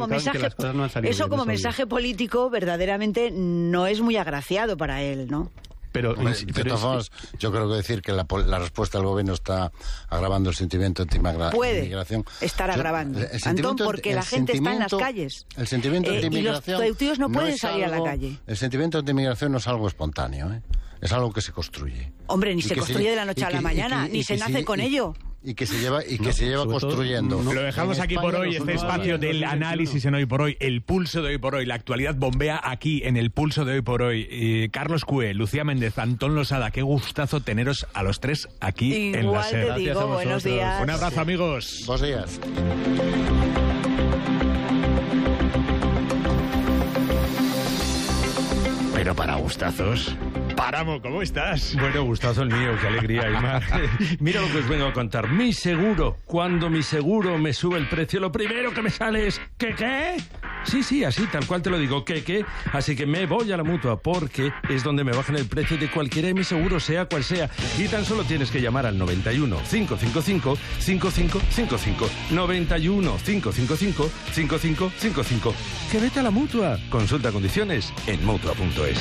Speaker 17: Claro, eso como mensaje político verdaderamente no es muy agraciado para él, ¿no?
Speaker 18: Pero de todas formas, yo creo que decir que la respuesta del gobierno está agravando el sentimiento anti-inmigración.
Speaker 17: Puede estar agravando, Antón, porque la gente está en las calles.
Speaker 18: El sentimiento anti-inmigración...
Speaker 17: Y los ceutíos no pueden salir a la calle.
Speaker 18: El sentimiento anti-inmigración no es algo espontáneo, ¿eh? Es algo que se construye.
Speaker 17: Hombre, ni se construye de la noche a la mañana, ni se nace con ello.
Speaker 18: Y que se lleva construyendo.
Speaker 2: Lo dejamos aquí por hoy, este espacio del análisis en Hoy por Hoy, el pulso de Hoy por Hoy, la actualidad bombea aquí en el pulso de Hoy por Hoy. Carlos Cue, Lucía Méndez, Antón Losada, qué gustazo teneros a los tres aquí en la SER.
Speaker 17: Igual te digo, buenos días.
Speaker 2: Un abrazo, amigos.
Speaker 18: Buenos días.
Speaker 2: Pero para gustazos... Páramo, ¿cómo estás?
Speaker 19: Bueno, gustazo el mío, qué alegría, Aymar. Mira lo que os vengo a contar. Mi seguro, cuando mi seguro me sube el precio, lo primero que me sale es... ¿Qué? Sí, así, tal cual te lo digo. ¿Qué? Así que me voy a la Mutua, porque es donde me bajan el precio de cualquiera de mis seguros, sea cual sea. Y tan solo tienes que llamar al 91 555 5555. 91 555 5555. Que vete a la Mutua. Consulta condiciones en Mutua.es.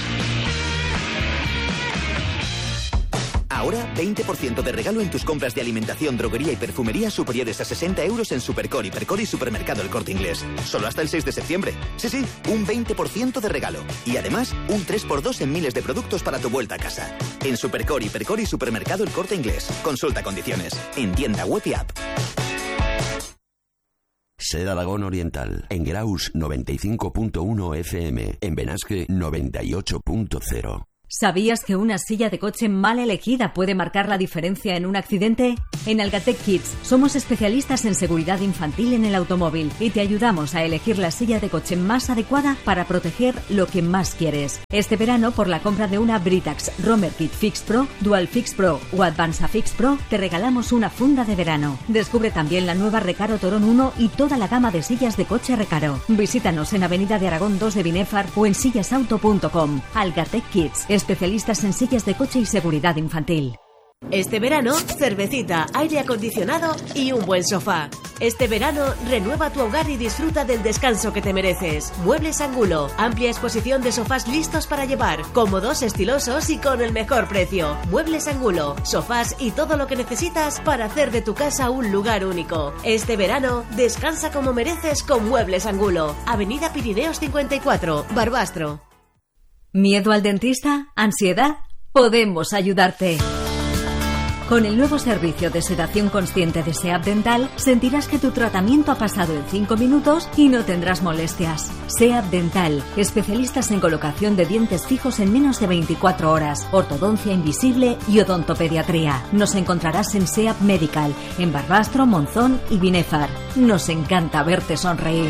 Speaker 3: Ahora 20% de regalo en tus compras de alimentación, droguería y perfumería superiores a 60 euros en Supercor, Hipercor y Supermercado El Corte Inglés. Solo hasta el 6 de septiembre. Sí, un 20% de regalo. Y además, un 3x2 en miles de productos para tu vuelta a casa. En Supercor, Hipercor y Supermercado El Corte Inglés. Consulta condiciones. En tienda web y app.
Speaker 20: Ser Aragón Oriental. En Graus 95.1 FM. En Benasque 98.0.
Speaker 21: ¿Sabías que una silla de coche mal elegida puede marcar la diferencia en un accidente? En Algatec Kids somos especialistas en seguridad infantil en el automóvil y te ayudamos a elegir la silla de coche más adecuada para proteger lo que más quieres. Este verano, por la compra de una Britax Romer Kit Fix Pro, Dual Fix Pro o Advanza Fix Pro, te regalamos una funda de verano. Descubre también la nueva Recaro Torón 1 y toda la gama de sillas de coche Recaro. Visítanos en Avenida de Aragón 2 de Binefar o en sillasauto.com. Algatec Kids, especialistas en sillas de coche y seguridad infantil.
Speaker 22: Este verano, cervecita, aire acondicionado y un buen sofá. Este verano, renueva tu hogar y disfruta del descanso que te mereces. Muebles Angulo, amplia exposición de sofás listos para llevar, cómodos, estilosos y con el mejor precio. Muebles Angulo, sofás y todo lo que necesitas para hacer de tu casa un lugar único. Este verano, descansa como mereces con Muebles Angulo. Avenida Pirineos 54, Barbastro.
Speaker 21: ¿Miedo al dentista? ¿Ansiedad? Podemos ayudarte. Con el nuevo servicio de sedación consciente de SEAP Dental, sentirás que tu tratamiento ha pasado en 5 minutos y no tendrás molestias. SEAP Dental, especialistas en colocación de dientes fijos en menos de 24 horas, ortodoncia invisible y odontopediatría. Nos encontrarás en SEAP Medical, en Barbastro, Monzón y Binefar. Nos encanta verte sonreír.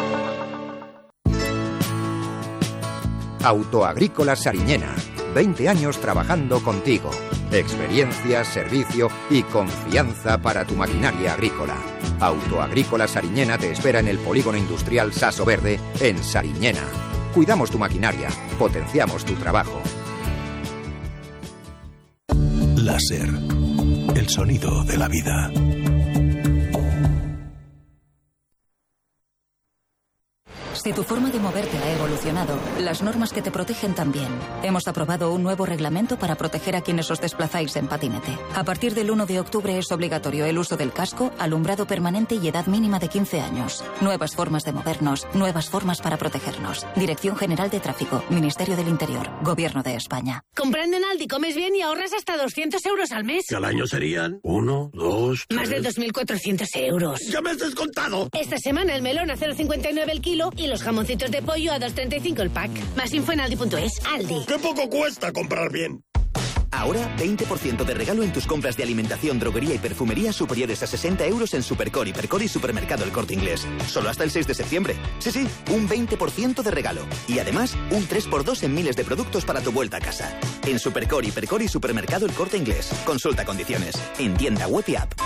Speaker 23: Autoagrícola Sariñena. 20 años trabajando contigo. Experiencia, servicio y confianza para tu maquinaria agrícola. Autoagrícola Sariñena te espera en el polígono industrial Saso Verde, en Sariñena. Cuidamos tu maquinaria, potenciamos tu trabajo.
Speaker 24: Láser. El sonido de la vida.
Speaker 25: Si tu forma de moverte ha evolucionado, las normas que te protegen también. Hemos aprobado un nuevo reglamento para proteger a quienes os desplazáis en patinete. A partir del 1 de octubre es obligatorio el uso del casco, alumbrado permanente y edad mínima de 15 años. Nuevas formas de movernos, nuevas formas para protegernos. Dirección General de Tráfico, Ministerio del Interior, Gobierno de España.
Speaker 6: Comprando en Aldi comes bien y ahorras hasta 200 euros al mes.
Speaker 7: Que al año serían 1, 2, 3...
Speaker 6: Más de 2.400 euros.
Speaker 7: ¡Ya me has descontado!
Speaker 6: Esta semana el melón a 0,59 el kilo y los jamoncitos de pollo a 2,35 el pack. Más info en Aldi.es. Aldi.
Speaker 7: ¡Qué poco cuesta comprar bien!
Speaker 3: Ahora 20% de regalo en tus compras de alimentación, droguería y perfumería superiores a 60 euros en Supercor, Hipercor y Supermercado El Corte Inglés. Solo hasta el 6 de septiembre. Sí, un 20% de regalo. Y además, un 3x2 en miles de productos para tu vuelta a casa. En Supercor, Hipercor y Supermercado El Corte Inglés. Consulta condiciones. En tienda web y app.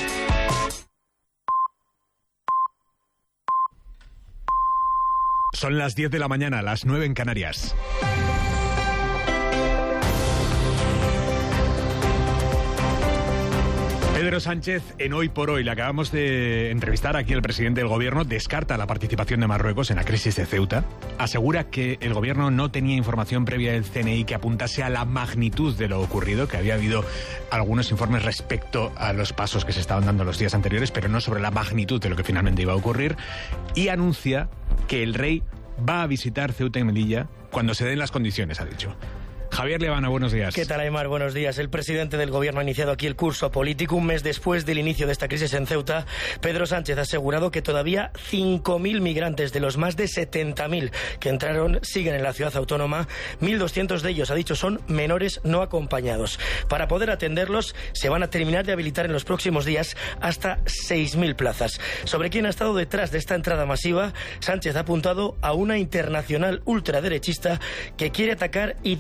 Speaker 2: Son las 10 de la mañana, las 9 en Canarias. Pedro Sánchez, en Hoy por Hoy, le acabamos de entrevistar aquí el presidente del gobierno, descarta la participación de Marruecos en la crisis de Ceuta, asegura que el gobierno no tenía información previa del CNI que apuntase a la magnitud de lo ocurrido, que había habido algunos informes respecto a los pasos que se estaban dando los días anteriores, pero no sobre la magnitud de lo que finalmente iba a ocurrir, y anuncia que el rey va a visitar Ceuta y Melilla cuando se den las condiciones, ha dicho. Javier Levana, buenos días.
Speaker 26: ¿Qué tal, Aymar? Buenos días. El presidente del gobierno ha iniciado aquí el curso político. Un mes después del inicio de esta crisis en Ceuta, Pedro Sánchez ha asegurado que todavía 5.000 migrantes de los más de 70.000 que entraron siguen en la ciudad autónoma. 1.200 de ellos, ha dicho, son menores no acompañados. Para poder atenderlos, se van a terminar de habilitar en los próximos días hasta 6.000 plazas. Sobre quién ha estado detrás de esta entrada masiva, Sánchez ha apuntado a una internacional ultraderechista que quiere atacar y dividir a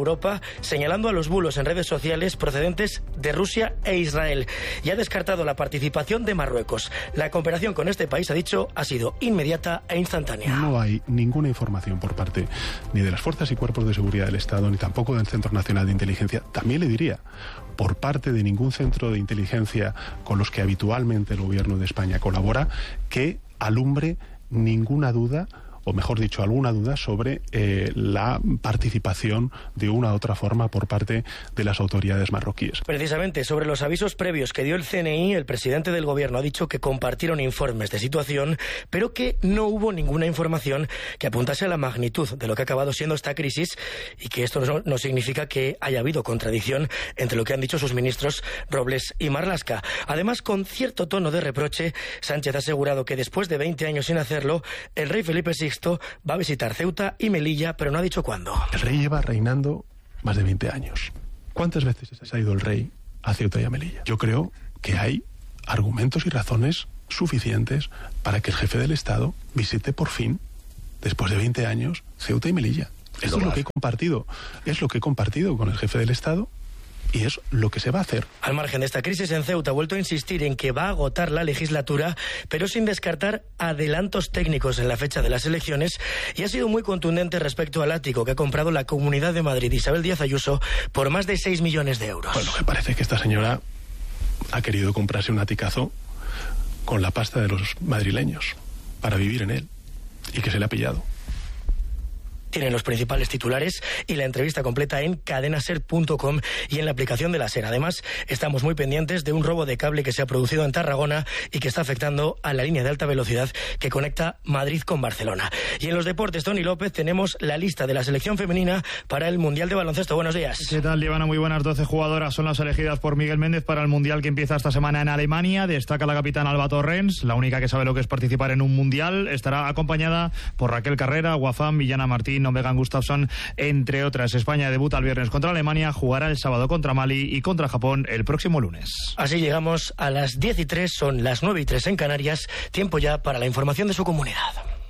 Speaker 26: Europa, señalando a los bulos en redes sociales procedentes de Rusia e Israel, y ha descartado la participación de Marruecos. La cooperación con este país, ha dicho, ha sido inmediata e instantánea.
Speaker 1: No hay ninguna información por parte ni de las fuerzas y cuerpos de seguridad del Estado, ni tampoco del Centro Nacional de Inteligencia, también le diría, por parte de ningún centro de inteligencia con los que habitualmente el Gobierno de España colabora, que alumbre ninguna duda, o mejor dicho, alguna duda sobre la participación de una u otra forma por parte de las autoridades marroquíes.
Speaker 26: Precisamente sobre los avisos previos que dio el CNI, el presidente del Gobierno ha dicho que compartieron informes de situación, pero que no hubo ninguna información que apuntase a la magnitud de lo que ha acabado siendo esta crisis, y que esto no significa que haya habido contradicción entre lo que han dicho sus ministros Robles y Marlaska. Además, con cierto tono de reproche, Sánchez ha asegurado que después de 20 años sin hacerlo, el rey Felipe VI va a visitar Ceuta y Melilla, pero no ha dicho cuándo.
Speaker 1: El rey lleva reinando más de 20 años. ¿Cuántas veces ha ido el rey a Ceuta y a Melilla? Yo creo que hay argumentos y razones suficientes para que el jefe del Estado visite por fin, después de 20 años, Ceuta y Melilla. Eso es lo que he compartido con el jefe del Estado. Y es lo que se va a hacer.
Speaker 26: Al margen de esta crisis, en Ceuta ha vuelto a insistir en que va a agotar la legislatura, pero sin descartar adelantos técnicos en la fecha de las elecciones, y ha sido muy contundente respecto al ático que ha comprado la Comunidad de Madrid, Isabel Díaz Ayuso, por más de 6 millones de euros.
Speaker 1: Bueno, me parece que esta señora ha querido comprarse un aticazo con la pasta de los madrileños para vivir en él, y que se le ha pillado.
Speaker 26: Tienen los principales titulares y la entrevista completa en cadenaser.com y en la aplicación de la SER. Además, estamos muy pendientes de un robo de cable que se ha producido en Tarragona y que está afectando a la línea de alta velocidad que conecta Madrid con Barcelona. Y en los deportes, Tony López, tenemos la lista de la selección femenina para el Mundial de Baloncesto. Buenos días.
Speaker 4: ¿Qué tal, Ivana? Muy buenas. 12 jugadoras son las elegidas por Miguel Méndez para el Mundial que empieza esta semana en Alemania. Destaca la capitana Alba Torrens, la única que sabe lo que es participar en un Mundial. Estará acompañada por Raquel Carrera, Guafán, Villana Martín, Megan Gustafsson, entre otras. España debuta el viernes contra Alemania, jugará el sábado contra Mali y contra Japón el próximo lunes.
Speaker 26: Así llegamos a las 10:03, son las 9:03 en Canarias, tiempo ya para la información de su comunidad.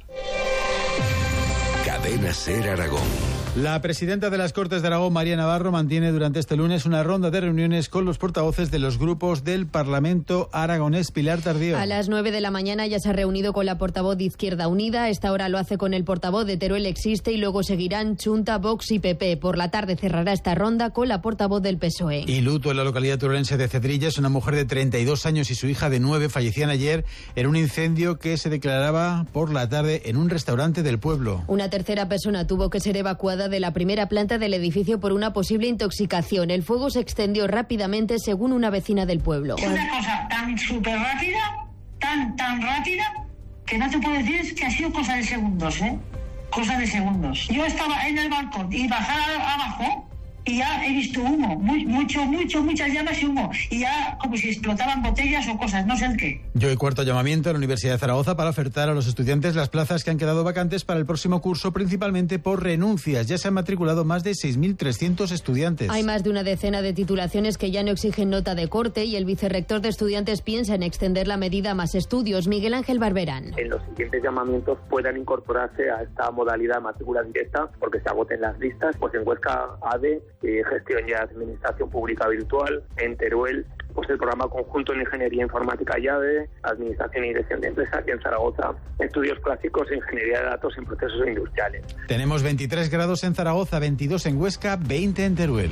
Speaker 24: Cadena SER Aragón.
Speaker 5: La presidenta de las Cortes de Aragón, María Navarro, mantiene durante este lunes una ronda de reuniones con los portavoces de los grupos del Parlamento aragonés. Pilar Tardío.
Speaker 8: A las 9 de la mañana ya se ha reunido con la portavoz de Izquierda Unida. A esta hora lo hace con el portavoz de Teruel Existe y luego seguirán Chunta, Vox y PP. Por la tarde cerrará esta ronda con la portavoz del PSOE.
Speaker 5: Y luto en la localidad turense de Cedrillas. Una mujer de 32 años y su hija de 9 fallecían ayer en un incendio que se declaraba por la tarde en un restaurante del pueblo.
Speaker 8: Una tercera persona tuvo que ser evacuada de la primera planta del edificio por una posible intoxicación. El fuego se extendió rápidamente, según una vecina del pueblo.
Speaker 9: Es una cosa tan súper rápida, tan rápida, que no te puedo decir es que ha sido cosa de segundos, cosa de segundos. Yo estaba en el balcón y bajar abajo y ya he visto humo, muchas llamas y humo, y ya como si explotaban botellas o cosas, no sé el qué.
Speaker 5: Y hoy cuarto llamamiento a la Universidad de Zaragoza para ofertar a los estudiantes las plazas que han quedado vacantes para el próximo curso, principalmente por renuncias. Ya se han matriculado más de 6.300 estudiantes.
Speaker 8: Hay más de una decena de titulaciones que ya no exigen nota de corte y el vicerrector de estudiantes piensa en extender la medida a más estudios. Miguel Ángel Barberán.
Speaker 10: En los siguientes llamamientos puedan incorporarse a esta modalidad de matrícula directa porque se agoten las listas, pues en Huesca ADE, gestión y administración pública virtual, en Teruel pues el programa conjunto en ingeniería informática y ADE, administración y dirección de empresas, y en Zaragoza estudios clásicos e ingeniería de datos en procesos industriales.
Speaker 5: Tenemos 23 grados en Zaragoza, 22 en Huesca, 20 en Teruel.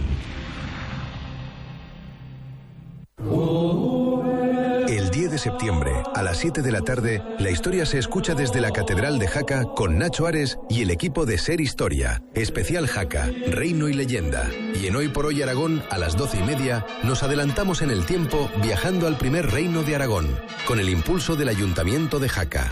Speaker 24: El 10 de septiembre, a las 7 de la tarde, la historia se escucha desde la Catedral de Jaca con Nacho Ares y el equipo de SER Historia. Especial Jaca, Reino y Leyenda. Y en Hoy por Hoy Aragón, a las 12:30, nos adelantamos en el tiempo viajando al primer reino de Aragón, con el impulso del Ayuntamiento de Jaca.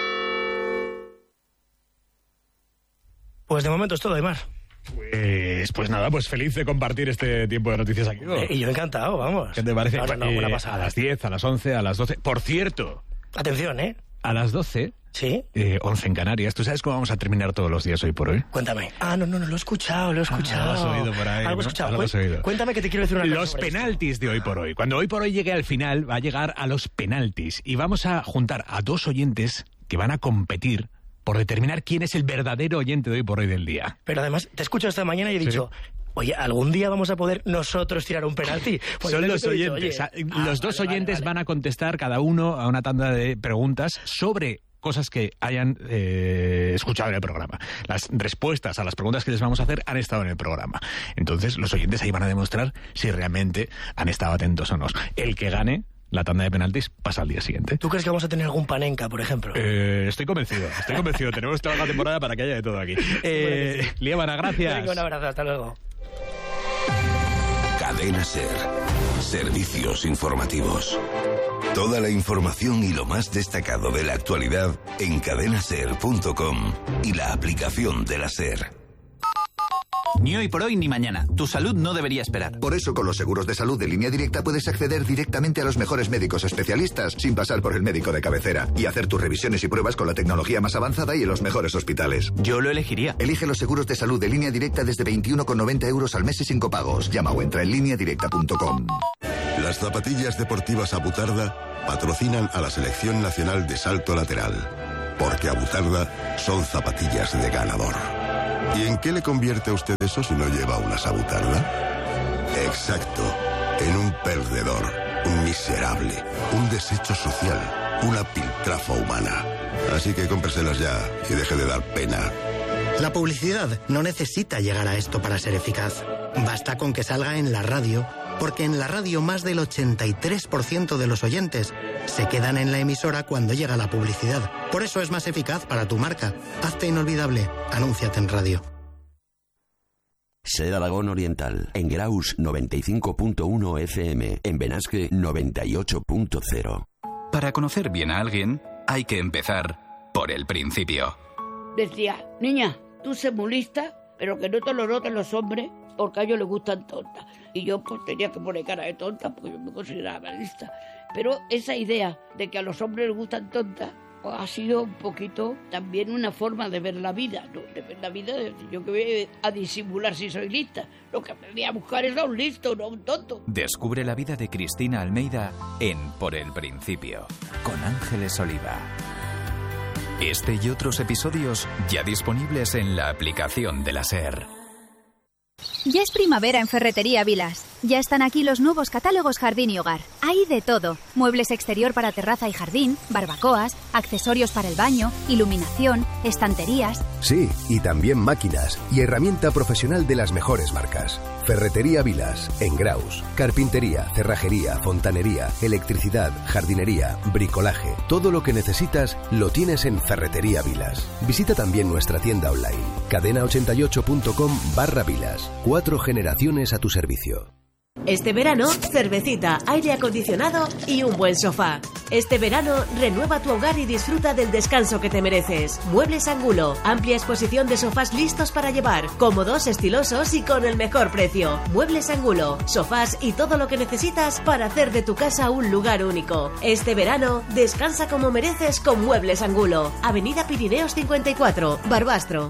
Speaker 26: Pues de momento es todo, Aymar.
Speaker 2: Pues nada, pues feliz de compartir este tiempo de noticias aquí.
Speaker 26: Y yo encantado, vamos.
Speaker 2: ¿Qué te parece?
Speaker 26: Buena pasada.
Speaker 2: A las 10, a las 11, a las 12. Por cierto.
Speaker 26: Atención,
Speaker 2: a las 12.
Speaker 26: Sí.
Speaker 2: 11 en Canarias. ¿Tú sabes cómo vamos a terminar todos los días hoy por hoy?
Speaker 26: Cuéntame. No, lo he escuchado.
Speaker 2: Lo has oído por ahí.
Speaker 26: Algo he escuchado.
Speaker 2: Algo has oído.
Speaker 26: Cuéntame que te quiero decir una cosa.
Speaker 2: Los penaltis de hoy por hoy. Cuando hoy por hoy llegue al final, va a llegar a los penaltis. Y vamos a juntar a dos oyentes que van a competir por determinar quién es el verdadero oyente de hoy por hoy del día.
Speaker 26: Pero además, te escucho esta mañana y he dicho, Oye, ¿algún día vamos a poder nosotros tirar un penalti? Pues
Speaker 2: son los oyentes. Los dos oyentes van a contestar cada uno a una tanda de preguntas sobre cosas que hayan escuchado en el programa. Las respuestas a las preguntas que les vamos a hacer han estado en el programa. Entonces, los oyentes ahí van a demostrar si realmente han estado atentos o no. El que gane la tanda de penaltis pasa al día siguiente.
Speaker 26: ¿Tú crees que vamos a tener algún Panenka, por ejemplo?
Speaker 2: Estoy convencido. Tenemos toda la temporada para que haya de todo aquí. Liébana, gracias.
Speaker 26: Venga, un abrazo, hasta luego.
Speaker 24: Cadena SER. Servicios informativos. Toda la información y lo más destacado de la actualidad en cadenaser.com y la aplicación de la SER.
Speaker 11: Ni hoy por hoy ni mañana. Tu salud no debería esperar.
Speaker 12: Por eso, con los seguros de salud de Línea Directa puedes acceder directamente a los mejores médicos especialistas sin pasar por el médico de cabecera y hacer tus revisiones y pruebas con la tecnología más avanzada y en los mejores hospitales.
Speaker 11: Yo lo elegiría.
Speaker 12: Elige los seguros de salud de Línea Directa desde 21,90 euros al mes y sin copagos. Llama o entra en lineadirecta.com.
Speaker 24: Las zapatillas deportivas Abutarda patrocinan a la Selección Nacional de Salto Lateral. Porque Abutarda son zapatillas de ganador. ¿Y en qué le convierte a usted eso si no lleva una Abutarda? Exacto, en un perdedor, un miserable, un desecho social, una piltrafa humana. Así que cómpreselas ya y deje de dar pena.
Speaker 13: La publicidad no necesita llegar a esto para ser eficaz. Basta con que salga en la radio, porque en la radio más del 83% de los oyentes se quedan en la emisora cuando llega la publicidad. Por eso es más eficaz para tu marca. Hazte inolvidable. Anúnciate en radio.
Speaker 20: SER Aragón Oriental. En Graus 95.1 FM. En Benasque 98.0.
Speaker 14: Para conocer bien a alguien, hay que empezar por el principio.
Speaker 15: Decía, niña, tú sé muy lista, pero que no te lo noten los hombres, porque a ellos les gustan tontas. Y yo pues tenía que poner cara de tonta, porque yo me consideraba lista. Pero esa idea de que a los hombres les gustan tontas ha sido un poquito también una forma de ver la vida, ¿no? De ver la vida, yo que voy a disimular si soy lista. Lo que me voy a buscar es a un listo, no a un tonto.
Speaker 14: Descubre la vida de Cristina Almeida en Por el Principio, con Ángeles Oliva. Este y otros episodios ya disponibles en la aplicación de la SER.
Speaker 16: Ya es primavera en Ferretería Vilas. Ya están aquí los nuevos catálogos Jardín y Hogar. Hay de todo. Muebles exterior para terraza y jardín, barbacoas, accesorios para el baño, iluminación, estanterías.
Speaker 24: Sí, y también máquinas y herramienta profesional de las mejores marcas. Ferretería Vilas, en Graus. Carpintería, cerrajería, fontanería, electricidad, jardinería, bricolaje. Todo lo que necesitas lo tienes en Ferretería Vilas. Visita también nuestra tienda online, cadena88.com/Vilas. 4 generaciones a tu servicio.
Speaker 22: Este verano, cervecita, aire acondicionado y un buen sofá. Este verano, renueva tu hogar y disfruta del descanso que te mereces. Muebles Angulo, amplia exposición de sofás listos para llevar, cómodos, estilosos y con el mejor precio. Muebles Angulo, sofás y todo lo que necesitas para hacer de tu casa un lugar único. Este verano, descansa como mereces con Muebles Angulo. Avenida Pirineos 54, Barbastro.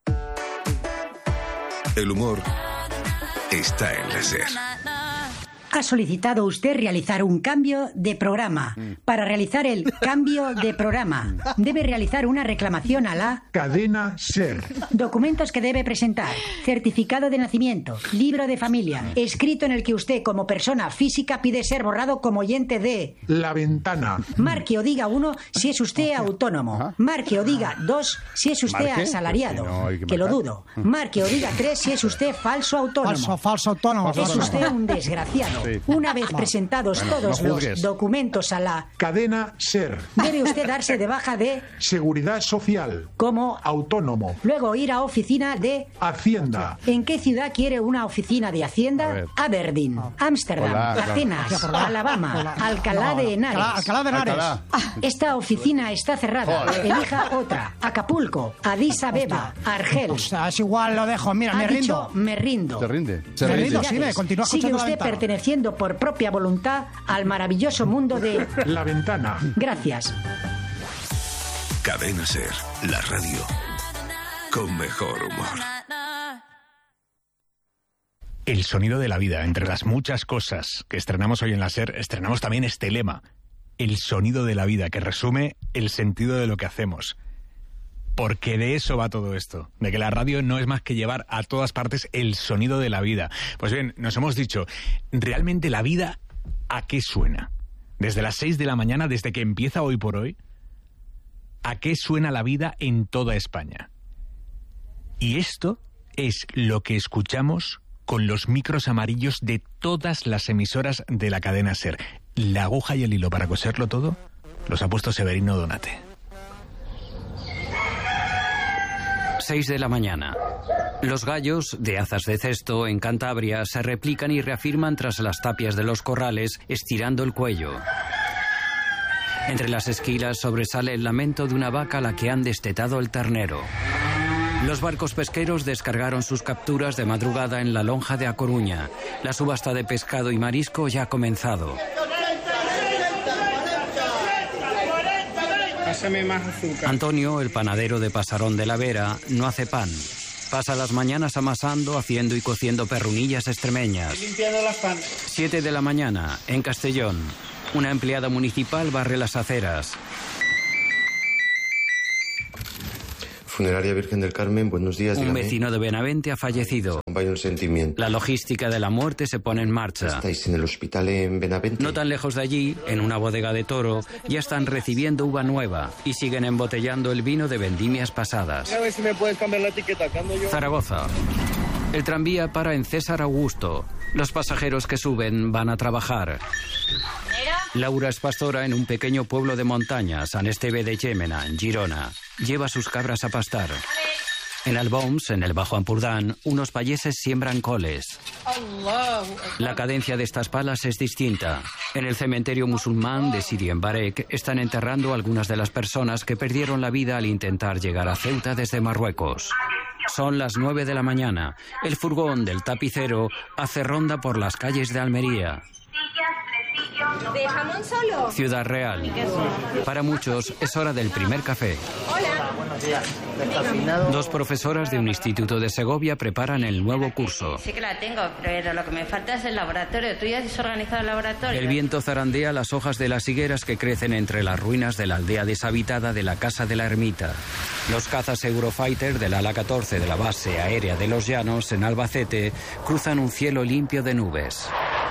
Speaker 24: El humor está en la SER.
Speaker 27: Ha solicitado usted realizar un cambio de programa. Para realizar el cambio de programa, debe realizar una reclamación a la
Speaker 28: Cadena SER.
Speaker 27: Documentos que debe presentar: certificado de nacimiento, libro de familia, escrito en el que usted como persona física pide ser borrado como oyente de
Speaker 28: La Ventana.
Speaker 27: Marque o diga 1 si es usted autónomo. Marque o diga 2 si es usted asalariado. Que lo dudo. Marque o diga 3 si es usted falso autónomo.
Speaker 28: Falso autónomo.
Speaker 27: Es usted un desgraciado. Una vez presentados todos los documentos a la
Speaker 28: Cadena SER,
Speaker 27: debe usted darse de baja de
Speaker 28: Seguridad Social
Speaker 27: como
Speaker 28: autónomo.
Speaker 27: Luego ir a oficina de
Speaker 28: Hacienda.
Speaker 27: ¿En qué ciudad quiere una oficina de Hacienda? Aberdeen, Ámsterdam, Atenas, Alabama, Alcalá de Henares.
Speaker 28: Alcalá de Henares.
Speaker 27: Esta oficina está cerrada. Elija otra. Acapulco, Addis Abeba, Argel.
Speaker 28: O sea, es igual, lo dejo. Mira, me rindo.
Speaker 27: Me rindo.
Speaker 28: ¿Se rinde? Se rinde. Sí, continúa escuchando.
Speaker 27: Sigue usted perteneciendo por propia voluntad al maravilloso mundo de
Speaker 28: La Ventana.
Speaker 27: Gracias.
Speaker 24: Cadena SER, la radio con mejor humor.
Speaker 2: El sonido de la vida. Entre las muchas cosas que estrenamos hoy en la SER, estrenamos también este lema: el sonido de la vida, que resume el sentido de lo que hacemos. porque de eso va todo esto, de que la radio no es más que llevar a todas partes el sonido de la vida. Pues bien, nos hemos dicho, ¿realmente la vida a qué suena? Desde las 6 de la mañana, desde que empieza Hoy por Hoy, ¿a qué suena la vida en toda España? Y esto es lo que escuchamos con los micros amarillos de todas las emisoras de la cadena SER. La aguja y el hilo para coserlo todo los ha puesto Severino Donate.
Speaker 6: 6 de la mañana. Los gallos de Azas de Cesto, en Cantabria, se replican y reafirman tras las tapias de los corrales, estirando el cuello. Entre las esquilas sobresale el lamento de una vaca a la que han destetado el ternero. Los barcos pesqueros descargaron sus capturas de madrugada en la lonja de A Coruña. La subasta de pescado y marisco ya ha comenzado.
Speaker 7: Pásame más azúcar.
Speaker 6: Antonio, el panadero de Pasarón de la Vera, no hace pan. Pasa las mañanas amasando, haciendo y cociendo perrunillas extremeñas.
Speaker 7: Limpiando las pan.
Speaker 6: 7 de la mañana, en Castellón. Una empleada municipal barre las aceras.
Speaker 17: Funeraria Virgen del Carmen, buenos días.
Speaker 6: Un
Speaker 17: dígame.
Speaker 6: vecino de Benavente ha fallecido.
Speaker 17: Vaya un sentimiento.
Speaker 6: La logística de la muerte se pone en marcha.
Speaker 17: ¿Estáis en el hospital en Benavente?
Speaker 6: No tan lejos de allí, en una bodega de Toro, ya están recibiendo uva nueva y siguen embotellando el vino de vendimias pasadas.
Speaker 7: A ver si me puedes cambiar la etiqueta.
Speaker 6: Zaragoza. El tranvía para en César Augusto. Los pasajeros que suben van a trabajar. Laura es pastora en un pequeño pueblo de montaña, San Esteve de Llémena, en Girona. Lleva sus cabras a pastar. En Alboms, en el Bajo Ampurdán, unos payeses siembran coles. La cadencia de estas palas es distinta. En el cementerio musulmán de Sidi en Barek están enterrando algunas de las personas que perdieron la vida al intentar llegar a Ceuta desde Marruecos. Son las 9 de la mañana. El furgón del tapicero hace ronda por las calles de Almería.
Speaker 18: ¿De jamón solo?
Speaker 6: Ciudad Real. Para muchos es hora del primer café.
Speaker 18: Hola.
Speaker 7: Buenos días.
Speaker 6: Dos profesoras de un instituto de Segovia preparan el nuevo curso.
Speaker 18: Sí que la tengo, pero lo que me falta es el laboratorio. ¿Tú ya has organizado el laboratorio?
Speaker 6: El viento zarandea las hojas de las higueras que crecen entre las ruinas de la aldea deshabitada de la Casa de la Ermita. Los cazas Eurofighter del ala 14 de la base aérea de Los Llanos, en Albacete, cruzan un cielo limpio de nubes.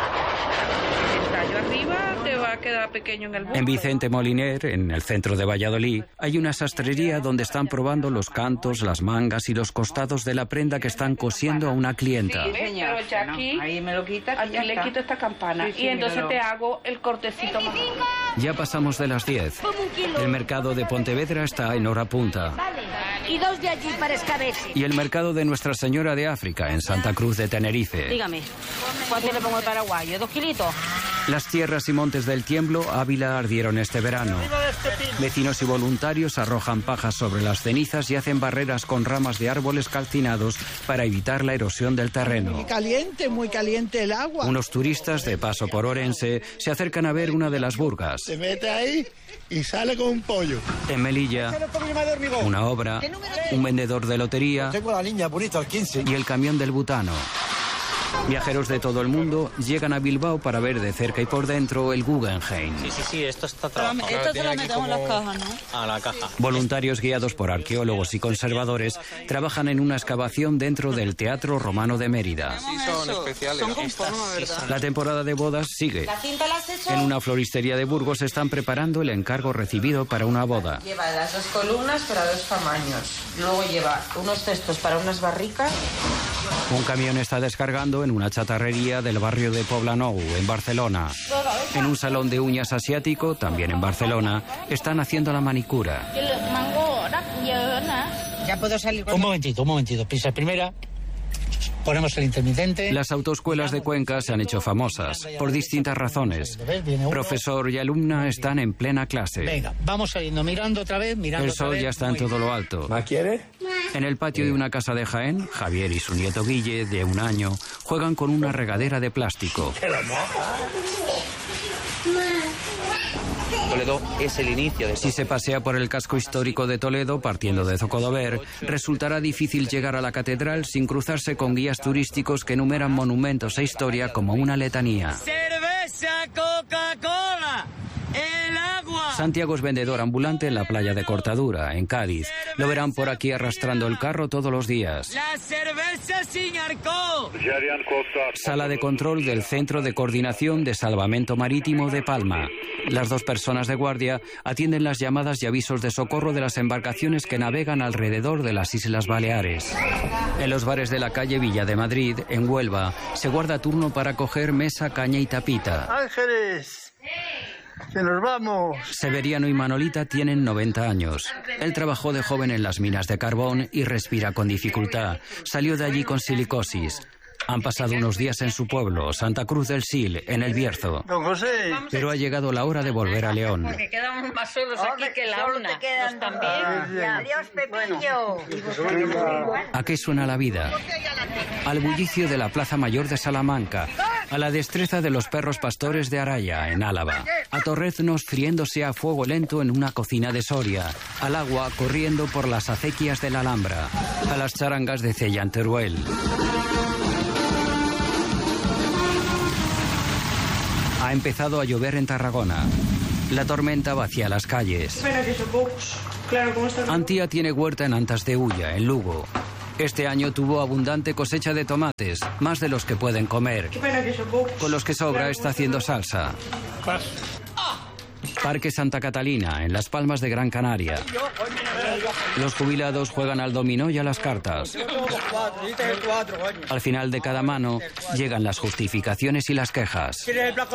Speaker 18: Queda pequeño en el mundo.
Speaker 6: En Vicente Moliner, en el centro de Valladolid, hay una sastrería donde están probando los cantos, las mangas y los costados de la prenda que están cosiendo a una clienta.
Speaker 18: Sí, pero ya aquí, ahí me lo quitas, aquí le quito esta campana y entonces te hago el cortecito más.
Speaker 6: Ya pasamos de las 10. El mercado de Pontevedra está en hora punta.
Speaker 18: Y 2 de allí para escabeche.
Speaker 6: Y el mercado de Nuestra Señora de África, en Santa Cruz de Tenerife.
Speaker 18: Dígame, ¿cuánto le pongo el paraguayo? ¿2 kilitos?
Speaker 6: Las tierras y montes del Tiemblo, Ávila, ardieron este verano. Vecinos y voluntarios arrojan pajas sobre las cenizas y hacen barreras con ramas de árboles calcinados para evitar la erosión del terreno.
Speaker 7: Muy caliente el agua.
Speaker 6: Unos turistas de paso por Orense se acercan a ver una de las burgas.
Speaker 7: Se mete ahí y sale con un pollo.
Speaker 6: En Melilla, una obra, un vendedor de lotería
Speaker 7: Tengo la niña bonita al 15.
Speaker 6: y el camión del butano. Viajeros de todo el mundo llegan a Bilbao para ver de cerca y por dentro el Guggenheim.
Speaker 7: Sí, esto está trabajando.
Speaker 18: Esto se lo metemos en las cajas, ¿no?
Speaker 7: A la caja.
Speaker 6: Voluntarios guiados por arqueólogos y conservadores trabajan en una excavación dentro del Teatro Romano de Mérida.
Speaker 7: Sí, son especiales.
Speaker 18: Son con forma, ¿verdad?
Speaker 6: La temporada de bodas sigue.
Speaker 18: ¿La cinta la has hecho?
Speaker 6: En una floristería de Burgos están preparando el encargo recibido para una boda.
Speaker 18: Lleva las 2 columnas para 2 tamaños. Luego lleva unos cestos para unas barricas.
Speaker 6: Un camión está descargando en una chatarrería del barrio de Poblenou, en Barcelona. En un salón de uñas asiático, también en Barcelona, están haciendo la manicura.
Speaker 18: Ya puedo salir con...
Speaker 7: Un momentito. Pisa primera. Ponemos el intermitente.
Speaker 6: Las autoescuelas de Cuenca se han hecho famosas por distintas razones. Profesor y alumna están en plena clase.
Speaker 7: Venga, vamos saliendo, mirando otra vez,
Speaker 6: El sol ya está en todo lo alto.
Speaker 7: ¿Ma quiere?
Speaker 6: En el patio de una casa de Jaén, Javier y su nieto Guille, de 1 año, juegan con una regadera de plástico.
Speaker 7: Toledo es el inicio de...
Speaker 6: Si se pasea por el casco histórico de Toledo, partiendo de Zocodover, resultará difícil llegar a la catedral sin cruzarse con guías turísticos que enumeran monumentos e historia como una letanía.
Speaker 18: ¡Cerveza, Coca-Cola! ¡El agua!
Speaker 6: Santiago es vendedor ambulante en la playa de Cortadura, en Cádiz. Lo verán por aquí arrastrando el carro todos los días.
Speaker 1: ¡La cerveza sin alcohol!
Speaker 6: Sala de control del Centro de Coordinación de Salvamento Marítimo de Palma. Las 2 personas de guardia atienden las llamadas y avisos de socorro de las embarcaciones que navegan alrededor de las Islas Baleares. En los bares de la calle Villa de Madrid, en Huelva, se guarda turno para coger mesa, caña y tapita.
Speaker 3: ¡Ángeles! ¡Que nos vamos!
Speaker 6: Severiano y Manolita tienen 90 años. Él trabajó de joven en las minas de carbón y respira con dificultad. Salió de allí con silicosis. Han pasado unos días en su pueblo, Santa Cruz del Sil, en El Bierzo.
Speaker 3: Don José.
Speaker 6: Pero ha llegado la hora de volver a León.
Speaker 1: Porque quedamos más solos aquí que la una. Nos también.
Speaker 3: Adiós, Pepillo.
Speaker 6: ¿A qué suena la vida? Al bullicio de la Plaza Mayor de Salamanca, a la destreza de los perros pastores de Araya, en Álava, a torreznos friéndose a fuego lento en una cocina de Soria, al agua corriendo por las acequias de la Alhambra, a las charangas de Cella en Teruel. Ha empezado a llover en Tarragona. La tormenta vacía las calles. Antía tiene huerta en Antas de Ulla, en Lugo. Este año tuvo abundante cosecha de tomates, más de los que pueden comer. Con los que sobra está haciendo salsa. Parque Santa Catalina, en Las Palmas de Gran Canaria. Los jubilados juegan al dominó y a las cartas. Al final de cada mano llegan las justificaciones y las quejas.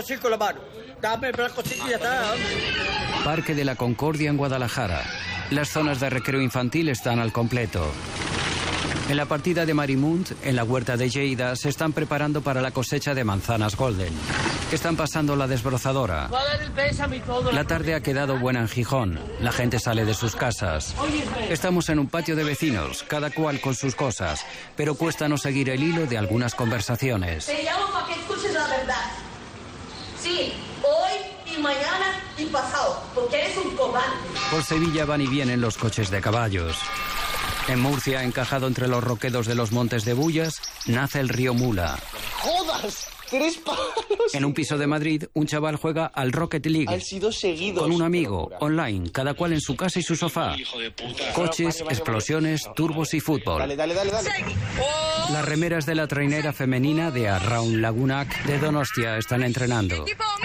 Speaker 6: Parque de la Concordia en Guadalajara. Las zonas de recreo infantil están al completo. En la partida de Marimunt, en la huerta de Lleida, se están preparando para la cosecha de manzanas Golden. Están pasando la desbrozadora. La tarde ha quedado buena en Gijón. La gente sale de sus casas. Estamos en un patio de vecinos, cada cual con sus cosas, pero cuesta no seguir el hilo de algunas conversaciones.
Speaker 1: Te llamo para que escuches la verdad. Sí, hoy y mañana y pasado, porque eres un cobarde.
Speaker 6: Por Sevilla van y vienen los coches de caballos. En Murcia, encajado entre los roquedos de los Montes de Bullas, nace el río Mula.
Speaker 3: ¡Jodas! 3 palos.
Speaker 6: En un piso de Madrid, un chaval juega al Rocket League.
Speaker 3: Han sido seguidos.
Speaker 6: Con un amigo, online, cada cual en su casa y su sofá. Coches, explosiones, turbos y fútbol.
Speaker 3: Dale.
Speaker 6: Las remeras de la trainera femenina de Arraun Lagunac de Donostia están entrenando.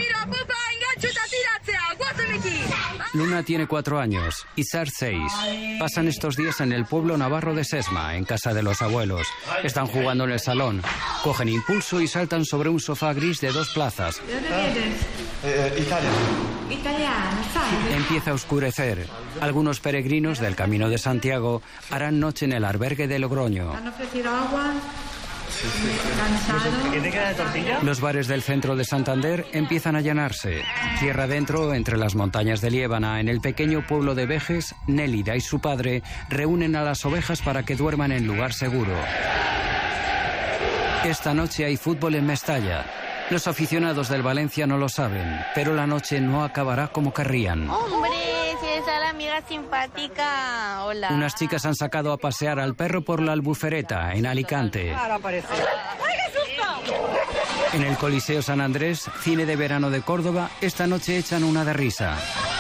Speaker 6: Luna tiene 4 años, Isar 6. Pasan estos días en el pueblo navarro de Sesma, en casa de los abuelos. Están jugando en el salón, cogen impulso y saltan sobre un sofá gris de 2 plazas.
Speaker 3: ¿De dónde vienes? Italia.
Speaker 1: Italiano, ¿sabes?
Speaker 6: Empieza a oscurecer. Algunos peregrinos del Camino de Santiago harán noche en el albergue de Logroño.
Speaker 1: ¿Han ofrecido agua?
Speaker 3: ¿Qué te queda de tortilla?
Speaker 6: Los bares del centro de Santander empiezan a llenarse. Tierra adentro, entre las montañas de Liébana, en el pequeño pueblo de Vejes, Nélida y su padre reúnen a las ovejas para que duerman en lugar seguro. Esta noche hay fútbol en Mestalla. Los aficionados del Valencia no lo saben, pero la noche no acabará como querrían.
Speaker 1: ¡Hombre! Si esa la amiga simpática. Hola.
Speaker 6: Unas chicas han sacado a pasear al perro por la Albufereta, en Alicante.
Speaker 1: Ahora aparece. ¡Ay, qué susto!
Speaker 6: En el Coliseo San Andrés, cine de verano de Córdoba, esta noche echan una de risa.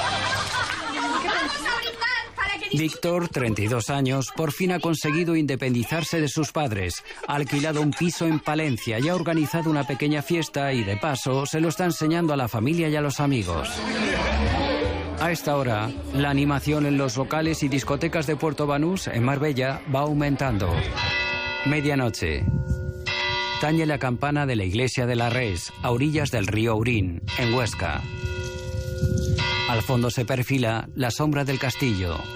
Speaker 6: Víctor, 32 años, por fin ha conseguido independizarse de sus padres. Ha alquilado un piso en Palencia y ha organizado una pequeña fiesta y, de paso, se lo está enseñando a la familia y a los amigos. A esta hora, la animación en los locales y discotecas de Puerto Banús, en Marbella, va aumentando. Medianoche. Tañe la campana de la iglesia de la Res, a orillas del río Urín, en Huesca. Al fondo se perfila la sombra del castillo.